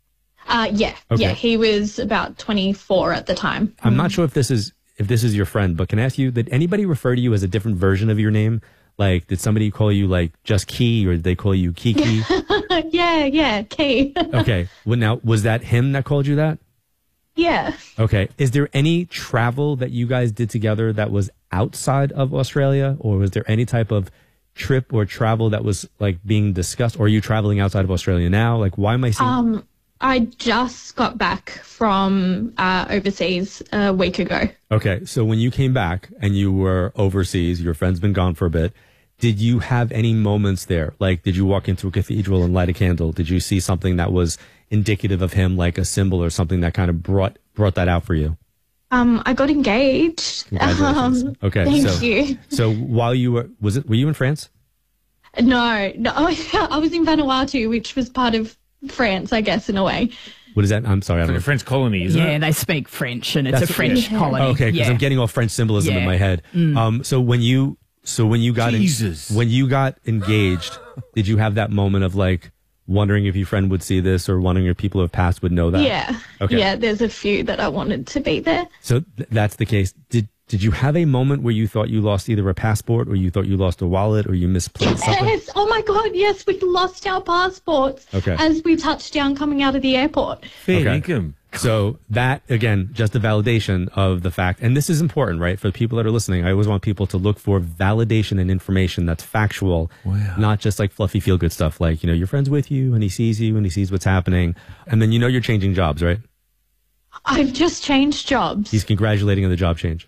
Uh, yeah, Okay. yeah, he was about twenty-four at the time. I'm not sure if this is if this is your friend, but can I ask you, did anybody refer to you as a different version of your name? Like, did somebody call you like just Key, or did they call you Kiki? yeah, yeah, Kay. Okay. Well, now, was that him that called you that? Yeah. Okay. Is there any travel that you guys did together that was outside of Australia, or was there any type of trip or travel that was like being discussed? Or are you traveling outside of Australia now? Like, why am I seeing? Um, I just got back from uh, overseas a week ago. Okay, so when you came back and you were overseas, your friend's been gone for a bit, did you have any moments there? Like, did you walk into a cathedral and light a candle? Did you see something that was indicative of him, like a symbol or something that kind of brought brought that out for you? Um, I got engaged. Congratulations. Um, Okay, thank so, you. So while you were, was it, were you in France? No, no, I was in Vanuatu, which was part of France, I guess, in a way. What is that? I'm sorry, I don't know. a French colony, isn't yeah, it? they speak French, and it's That's- a French yeah. colony. Okay, because yeah. I'm getting all French symbolism in Yeah. my head. Mm. Um, so when you, so when you got, en- Jesus. when you got engaged, did you have that moment of like wondering if your friend would see this, or wondering if people who have passed would know that? Yeah. Okay. Yeah, there's a few that I wanted to be there. So th- that's the case. Did Did you have a moment where you thought you lost either a passport, or you thought you lost a wallet, or you misplaced something? Yes. Oh my God. Yes, we lost our passports Okay. as we touched down coming out of the airport. Fair income. So that, again, just a validation of the fact, and this is important, right? For the people that are listening, I always want people to look for validation and information that's factual, Wow. not just like fluffy feel-good stuff like, you know, your friend's with you and he sees you and he sees what's happening. And then you know you're changing jobs, right? I've just changed jobs. He's congratulating on the job change.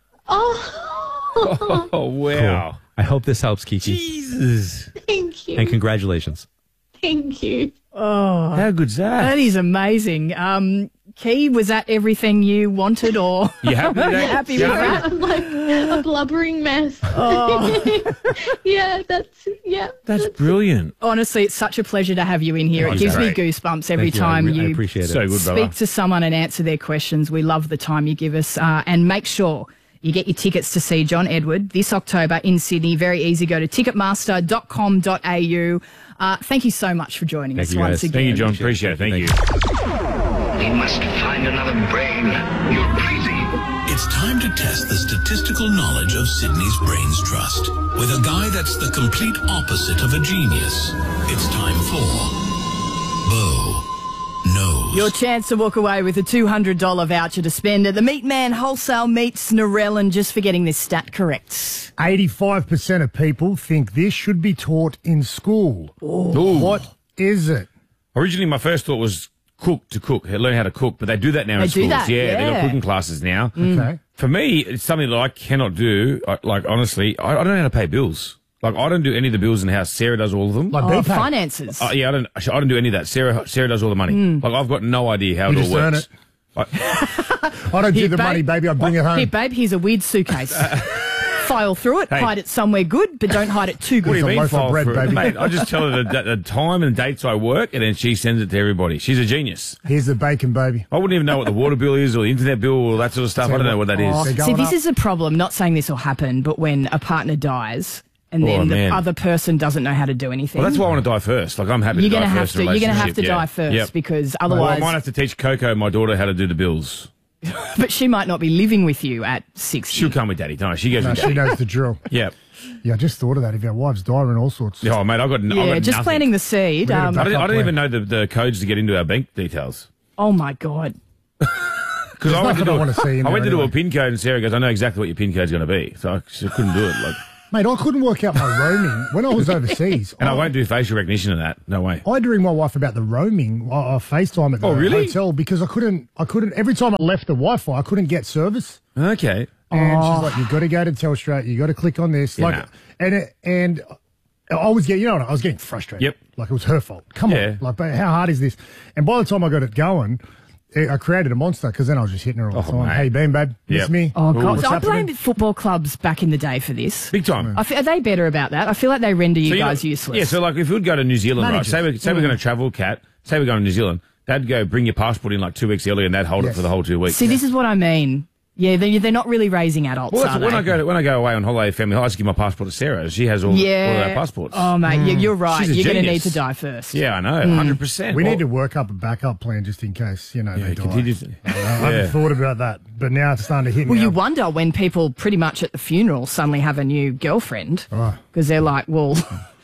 Oh, Oh, wow. Cool. I hope this helps, Kiki. Jesus. thank you. And congratulations. Thank you. Oh, How good's that? that is amazing. Um, Key, was that everything you wanted, or You happy with Are you that? happy You with happy? that? I'm like a blubbering mess. Oh. yeah, that's, yeah. That's brilliant. Honestly, it's such a pleasure to have you in here. Oh, It gives great. me goosebumps every Thank you. I time re- I you appreciate it. So good, speak brother. to someone and answer their questions. We love the time you give us. Uh, and make sure you get your tickets to see John Edward this October in Sydney. Very easy. Go to ticketmaster dot com dot a u. Uh, thank you so much for joining Thank us you, once guys. again. Thank you, John. Appreciate it. Thank you. We must find another brain. You're crazy. It's time to test the statistical knowledge of Sydney's Brains Trust with a guy that's the complete opposite of a genius. It's time for Bo Knows. Your chance to walk away with a two hundred dollars voucher to spend at the Meat Man Wholesale Meats Narellan, just for getting this stat correct. eighty-five percent of people think this should be taught in school. Ooh. What is it? Originally, my first thought was cook to cook, learn how to cook, but they do that now They in do schools. that, yeah, they've got yeah. cooking classes now. Okay. For me, it's something that I cannot do. I, like, honestly, I, I don't know how to pay bills. Like, I don't do any of the bills in the house. Sarah does all of them. Like Oh, BPay. finances. Uh, yeah, I don't. I don't do any of that. Sarah, Sarah does all the money. Hmm. Like, I've got no idea how You it just all earn works. it. Like, I don't Here, do the babe. money, baby. I bring it home. Here, babe, here's a weird suitcase. File through it, Hey. hide it somewhere good, but don't hide it too good. what do you a mean, loaf of file bread, through it? baby. Mate, I just tell her the, the time and dates I work, and then she sends it to everybody. She's a genius. Here's the bacon, baby. I wouldn't even know what the water bill is or the internet bill or that sort of stuff. I don't know what that is. Oh, They're see, going this up. is a problem. Not saying this will happen, but when a partner dies and then Oh, the man. other person doesn't know how to do anything, Well, that's why I want to die first. Like, I'm happy you're to die gonna have first. in to. a You're gonna have to relationship, yeah. die first Yep. because Well, I otherwise. might have to teach Coco, my daughter, how to do the bills. But she might not be living with you at sixty. She'll come with daddy. No, she goes No, with she daddy. knows the drill. Yeah. Yeah, I just thought of that. If our wives die and all sorts. Oh, mate, I've got, n- I've Yeah, got just nothing. planting the seed. We need a Um, I don't, I don't plan. even know the, the codes to get into our bank details. oh my god. Because I There's went to nothing do, I a- wanna see in I went to there do a anyway. pin code, and Sarah goes, "I know exactly what your pin code's going to be." So I just couldn't do it. Like, Mate, I couldn't work out my roaming when I was overseas. and I won't do facial recognition of that. No way. I had to ring my wife about the roaming uh, uh, FaceTime at the Oh, really? hotel because I couldn't. I couldn't. Every time I left the Wi-Fi, I couldn't get service. Okay. And Oh. she's like, "You've got to go to Telstra. You got to click on this." Yeah, Like, no. and it, and I was getting, you know, what, I was getting frustrated. Yep. Like it was her fault. Come Yeah. on, like, but how hard is this? And by the time I got it going, it, I created a monster because then I was just hitting her all the Oh, time. mate. Hey, bam, babe, miss Yep. me? Oh god. What's I happening? blame football clubs back in the day for this. Big time. I fe- are they better about that? I feel like they render you So, guys know- useless. Yeah, so like if we'd go to New Zealand, Managers. right? Say, we, say we're going to travel, Cat. Say we're going to New Zealand. They'd go bring your passport in like two weeks earlier, and they'd hold Yes. it for the whole two weeks. See, this is what I mean. Yeah, they, they're not really raising adults, well, that's, are when they? I go to, when I go away on holiday, family, I just give my passport to Sarah. She has all, yeah. all of our passports. Oh, mate, you- you're right. She's a You're going to need genius. to die first. Yeah, I know, Mm. hundred percent. We need to work up a backup plan just in case, you know, Yeah, they die. continue- I haven't Yeah. thought about that, but now it's starting to hit Well, me. you up. wonder when people pretty much at the funeral suddenly have a new girlfriend Oh. because they're like, well,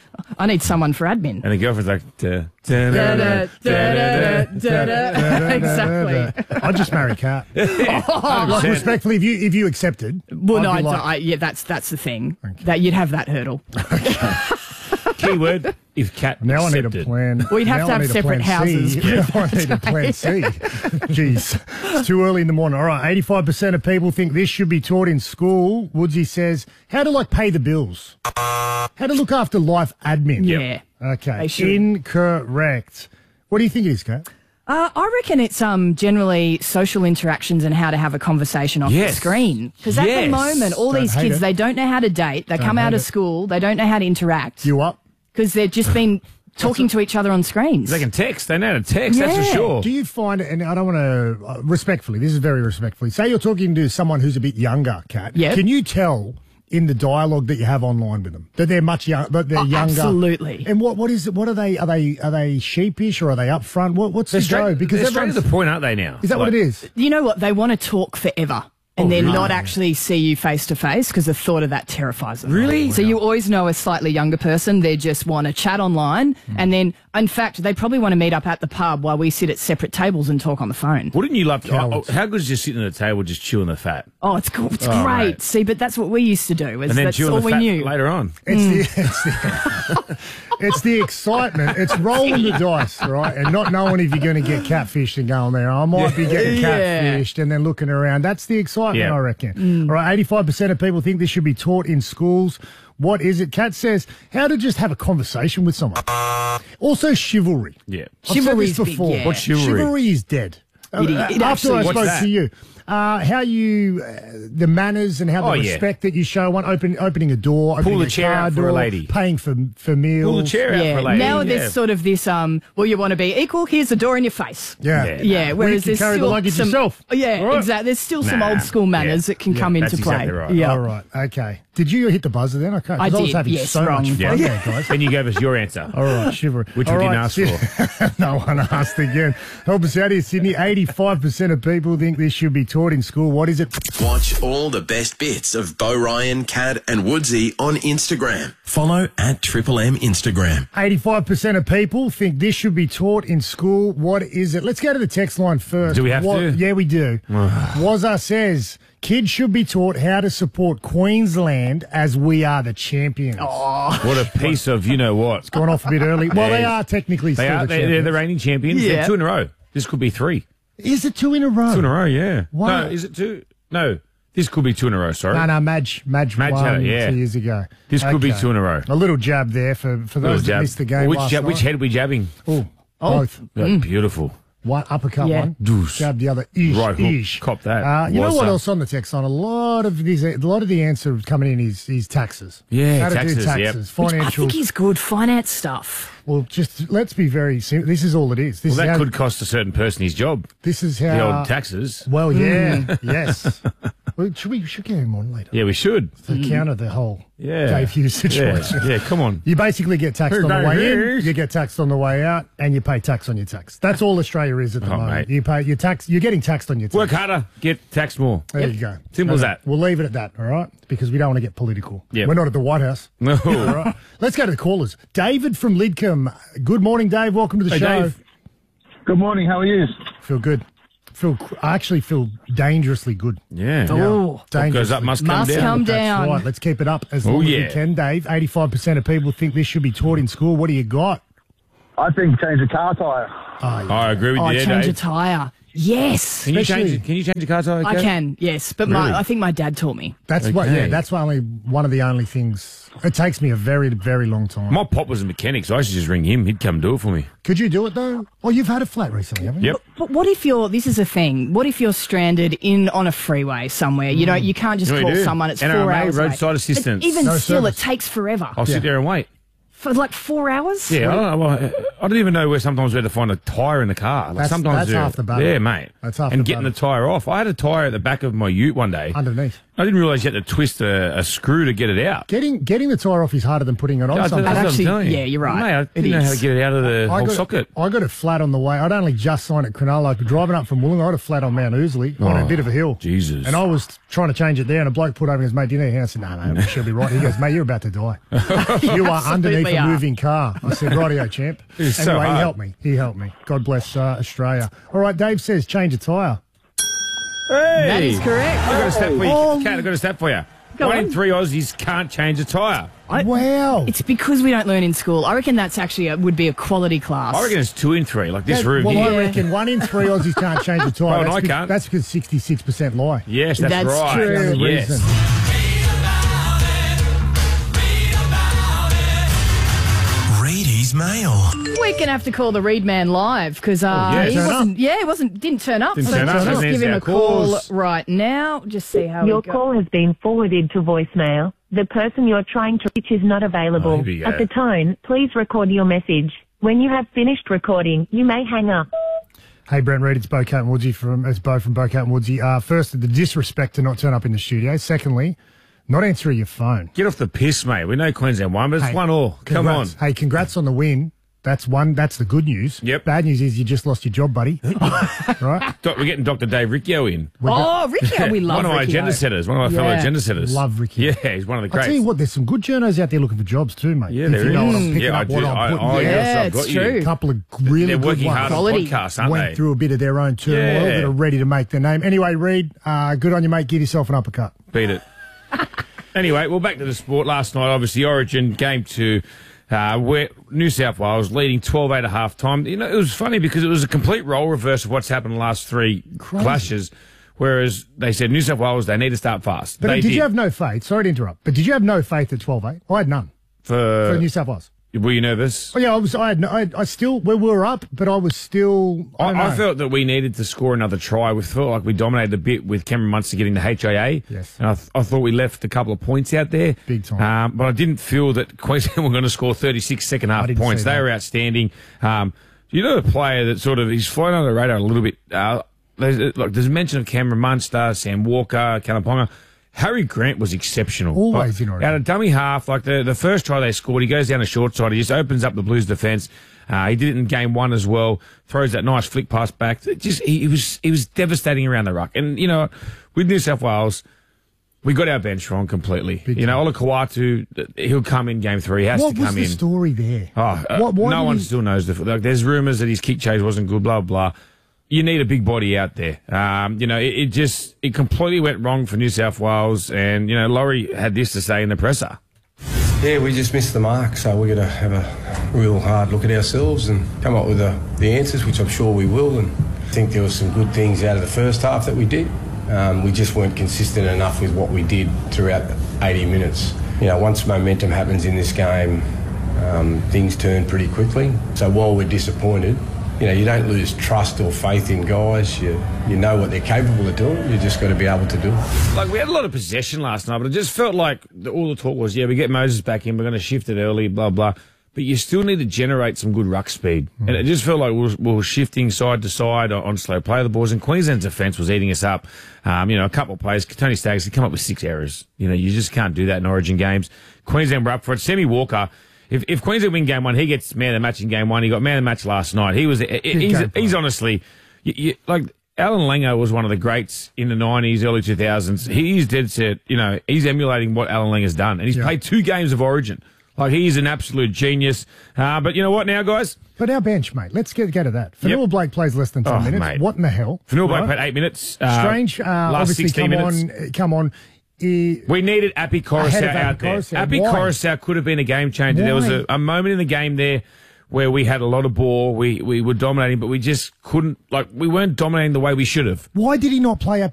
I need someone for admin. And the girlfriend's like, da, da, Da, da, da, da, da, da, da. Exactly. I'd just marry Kat. Like, one hundred percent. respectfully, if you if you accepted, Well, I'd no, be I, like, I, yeah, that's that's the thing that you'd have that hurdle. Keyword, if cat Now I need a accepted. plan. We'd have now to I have need a separate plan C. houses. Now I need a plan C. Jeez, it's too early in the morning. All right, eighty-five percent of people think this should be taught in school. Woodsy says, how to like pay the bills. How to look after life admin. Yeah. Okay. They should. Incorrect. What do you think it is, Kat? Uh, I reckon it's um generally social interactions and how to have a conversation off Yes. the screen. Because at Yes. the moment, all Don't these hate kids, it. they don't know how to date. They Don't come out hate of it. school. They don't know how to interact You up? because they've just been talking to each other on screens. They can text. They know how to text, that's for Yeah. sure. Do you find it, and I don't want to, uh, respectfully, this is very respectfully, say you're talking to someone who's a bit younger, Kat. Yep. Can you tell in the dialogue that you have online with them that they're much young, that they're Oh, younger? absolutely. And what, what is it? What are they? Are they, are they sheepish or are they upfront? What, what's They're the go? straight, Because they're straight to everyone's- the point, aren't they now? is that what Like- it is? You know what? They want to talk forever. And Oh, then really? not actually see you face to face because the thought of that terrifies them. Really? So you always know a slightly younger person, they just want to chat online. Hmm. And then, in fact, they probably want to meet up at the pub while we sit at separate tables and talk on the phone. Wouldn't you love to? Cowards. Oh, how good is just sitting at a table just chewing the fat? Oh, it's cool. It's Oh, great. mate. See, but that's what we used to do. Was And then that's chewing all the we fat knew. later on. It's the, it's the, it's the excitement. It's rolling the dice, right? And not knowing if you're going to get catfished and going there. I might be getting Yeah. catfished and then looking around. That's the excitement, Yeah. I reckon. All right, eighty-five percent of people think this should be taught in schools. What is it? Kat says, how to just have a conversation with someone. Also, chivalry. Yeah. I've said Chivalry's this big, before. yeah. What's chivalry? Chivalry is dead. It- it Uh, actually- After I What's spoke that? to you, uh, how you, uh, the manners and how the Oh, yeah. respect that you show one, open, opening a door, opening the a chair car out for a door, lady. paying for for meals. Pull the chair out Yeah. for a lady. Now yeah. there's sort of this, um, well, you want to be equal, here's the door in your face. Yeah. Yeah. Yeah, Well, whereas you can there's carry the still luggage some, yourself. Yeah, Right. exactly. There's still some Nah. old school manners Yeah. that can Yeah, come into that's play. exactly right. Yeah. All right. Okay. Did you hit the buzzer then? I can't. 'cause I I was did, having yes, so wrong. much fun Yeah. there, guys. Then you gave us your answer. All right, chivalry. Which All we didn't right, ask Syd- for. No one asked again. Help us out here, Sydney. eighty-five percent of people think this should be taught in school. What is it? Watch all the best bits of Bo Ryan, Cad and Woodsy on Instagram. Follow at Triple M Instagram. eighty-five percent of people think this should be taught in school. What is it? Let's go to the text line first. Do we have What- to? Yeah, we do. Wazza says, kids should be taught how to support Queensland as we are the champions. Oh. What a piece of you know what. Gone off a bit early. Well, they Yes. are technically They still are. the They're, they're champions. the reigning champions. Yeah. They're two in a row. This could be three. Is it two in a row? Two in a row. Yeah. Wow. No, is it two? No. This could be two in a row. Sorry. No, no, Madge, Madge, Madge won had it, yeah. two years ago. This could be two in a row. A little jab there for, for Little those that jab. missed the game Which, last jab, which night. head are we jabbing? Oh, Oh. both. Yeah, Beautiful. One uppercut Yeah. one, Deuce. jab the other. Ish, Right hook. ish. Cop that. Uh, you know What's what up? else on the text line? A lot of these, a lot of the answer coming in is is taxes. Yeah, How to taxes, do yep. taxes, Which I financial. think he's good. Finance stuff. Well, just let's be very simple. This is all it is. This Well, is that how, could cost a certain person his job. This is how The old taxes. Well, yeah, yes. Well, should we should get him on later Yeah, we should. to counter the whole Yeah. Dave Hughes situation. Yeah, yeah come on. You basically get taxed on the Dave way in, Hughes. you get taxed on the way out, and you pay tax on your tax. That's all Australia is at the Oh, moment. mate. You pay your tax. You're getting taxed on your tax. Work harder, get taxed more. There you go. Simple as that. We'll leave it at that, all right? Because we don't want to get political. Yep. We're not at the White House. No. All right. Let's go to the callers. David from Lidcombe. Good morning, Dave. Welcome to the Hey, show. Dave. Good morning. How are you? Feel good. Feel. I actually feel dangerously good. Yeah. Oh. What goes up must come Must down. come That's down. right. Let's keep it up as Oh, long as yeah. we can, Dave. eighty-five percent of people think this should be taught in school. What do you got? I think change a car tyre. Oh, yeah. I agree with Oh, you there, change a Dave. tyre. Yes. Can you Especially- change? Can you change the car tire? I Kev? can, yes. But Really? my, I think my dad taught me. That's what. Yeah, Okay. that's only one of the only things. It takes me a very, very long time. My pop was a mechanic, so I should just ring him. He'd come do it for me. Could you do it though? Oh, you've had a flat recently, haven't you? Yep. But what if you're, this is a thing, what if you're stranded in on a freeway somewhere? You know, you can't just You know what call you do? someone, it's N R M A, four hours away. roadside assistance. But even No still, service. it takes forever. I'll sit Yeah. there and wait. For like four hours? Yeah, I don't know. Well, I don't even know where sometimes where to find a tyre in the car. Like That's- sometimes that's they're- half the battle. Yeah, mate. That's half and the getting battle. the tyre off. I had a tyre at the back of my ute one day. Underneath. I didn't realise you had to twist a, a screw to get it out. Getting getting the tyre off is harder than putting it on. Yeah, that's sometimes. what I'm Actually, telling you. yeah, you're right. Mate, I It didn't know how to is. get it out of the I whole got, socket. I got it flat on the way. I'd only just signed at Cronulla. Driving up from Wollongong, I had a flat on Mount Ousley on a Oh, bit of a hill. Jesus. And I was trying to change it there, and a bloke put over and goes, mate, do you need a hand? I said, no, no, she'll be right. He goes, mate, you're about to die. You are underneath a are. moving car. I said, rightio, champ. It's anyway, so he hard. helped me. He helped me. God bless uh, Australia. All right, Dave says change a tyre. Hey! That is correct. I got a step for you. Oh. Cat, I got a step for you. Go One on. in three Aussies can't change a tyre. I- Wow. It's because we don't learn in school. I reckon that's actually a, would be a quality class. I reckon it's two in three, like this That- room well, here. I reckon one in three Aussies can't change a tyre. Well, and that's I be- can't. That's because sixty-six percent lie. Yes, that's, That's right. true. That's the only Yes. reason. Reedy's Mail. We're gonna have to call the Reed Man live because uh, Oh, yeah, he turn wasn't. Yeah, he wasn't. Didn't turn up. Didn't so turn up, let's and just there's give him our a call calls. right now. Just see how Your we go. call has been forwarded to voicemail. The person you're trying to reach is not Oh, available. here we go. At the tone, please record your message. When you have finished recording, you may hang up. Hey, Brent Reed, it's Bo Cat and Woodsy from it's Bo from Bo Cat and Woodsy. Uh, first, the disrespect to not turn up in the studio. Secondly, not answering your phone. Get off the piss, mate. We know Queensland won, but it's Hey, one all. Come on. Congrats. Hey, congrats on the win. That's one. That's the good news. Yep. Bad news is you just lost your job, buddy. Right? Doc- We're getting Doctor Dave Riccio in. Oh, Riccio, we love One of my Riccio. agenda setters. One of my fellow Yeah. agenda setters. Love Ricky. Yeah, he's one of the I greats. tell you what, there's some good journos out there looking for jobs too, mate. Yeah, If there you know is. what I'm picking Yeah, up I what do. I'm I- putting I- down. yes, Yeah, I've it's got you. true. A couple of really They're good working ones. hard on Quality. podcasts, aren't Went they? through a bit of their own turmoil Yeah. that are ready to make their name. Anyway, Reed, uh, good on you, mate. Give yourself an uppercut. Beat it. Anyway, well, back to the sport. Last night, obviously, Origin game two, uh, where New South Wales leading twelve eight at half time. You know, it was funny because it was a complete role reverse of what's happened in the last three Crazy. clashes, whereas they said New South Wales, they need to start fast. But they did, you have no faith? Sorry to interrupt, but did you have no faith at twelve eight? I had none for, for New South Wales. Were you nervous? Oh, yeah, I was. I had. No, I, I still. We were up, but I was still. I, I, don't I know. felt that we needed to score another try. We felt like we dominated a bit with Cameron Munster getting the H I A. Yes. And I, th- I thought we left a couple of points out there. Big time. Um, but I didn't feel that Queensland were going to score thirty-six second half didn't points. see They that. were outstanding. Um, you know, a player that sort of, he's flying under the radar a little bit. Uh, there's, uh, like, there's mention of Cameron Munster, Sam Walker, Kalaponga. Harry Grant was exceptional. Always like, in order. Out of dummy half, like the, the first try they scored, he goes down the short side. He just opens up the Blues defence. Uh, he did it in game one as well. Throws that nice flick pass back. It just he, he was he was devastating around the ruck. And you know, with New South Wales, we got our bench wrong completely. Big you know, time. Ola Kawatu, he'll come in game three. He has What to was come the in. story there? Oh, uh, What- why no did one he- still knows the. Like, there's rumours that his kick chase wasn't good. Blah blah. You need a big body out there. Um, you know, it, it just it completely went wrong for New South Wales. And you know, Laurie had this to say in the presser. Yeah, we just missed the mark, so we're going to have a real hard look at ourselves and come up with the, the answers, which I'm sure we will. And I think there were some good things out of the first half that we did. Um, we just weren't consistent enough with what we did throughout the eighty minutes. You know, once momentum happens in this game, um, things turn pretty quickly. So while we're disappointed, you know, you don't lose trust or faith in guys. You you know what they're capable of doing. You just got to be able to do it. Like, we had a lot of possession last night, but it just felt like the, all the talk was, yeah, we get Moses back in, we're going to shift it early, blah, blah. But you still need to generate some good ruck speed. Mm. And it just felt like we were, we were shifting side to side on, on slow play of the balls, and Queensland's defence was eating us up. Um, you know, a couple of plays, Tony Staggs had come up with six errors. You know, you just can't do that in Origin games. Queensland were up for it. Sammy Walker, if, if Queensland win game one, he gets man of the match in game one. He got man of the match last night. He was, he's, he's honestly, you, you, like, Alan Langer was one of the greats in the nineties, early two thousands. He's dead set, you know, he's emulating what Alan Langer's done. And he's Yeah. played two games of Origin. Like, he's an absolute genius. Uh, but you know what now, guys? But our bench, mate. Let's get get to that. Yep. Fanua Blake plays less than ten Oh, minutes. mate. What in the hell? Fanua Blake Right? played eight minutes. Uh, Strange. Uh, last obviously, sixteen come minutes. on, come on. Eh, We needed Appy Ahead Coruscant of out Appy there. Coruscant. Appy Why? Coruscant could have been a game changer. There was Why? a, a moment in the game there where we had a lot of ball. We we were dominating, but we just couldn't, like, we weren't dominating the way we should have. Why did he not play up?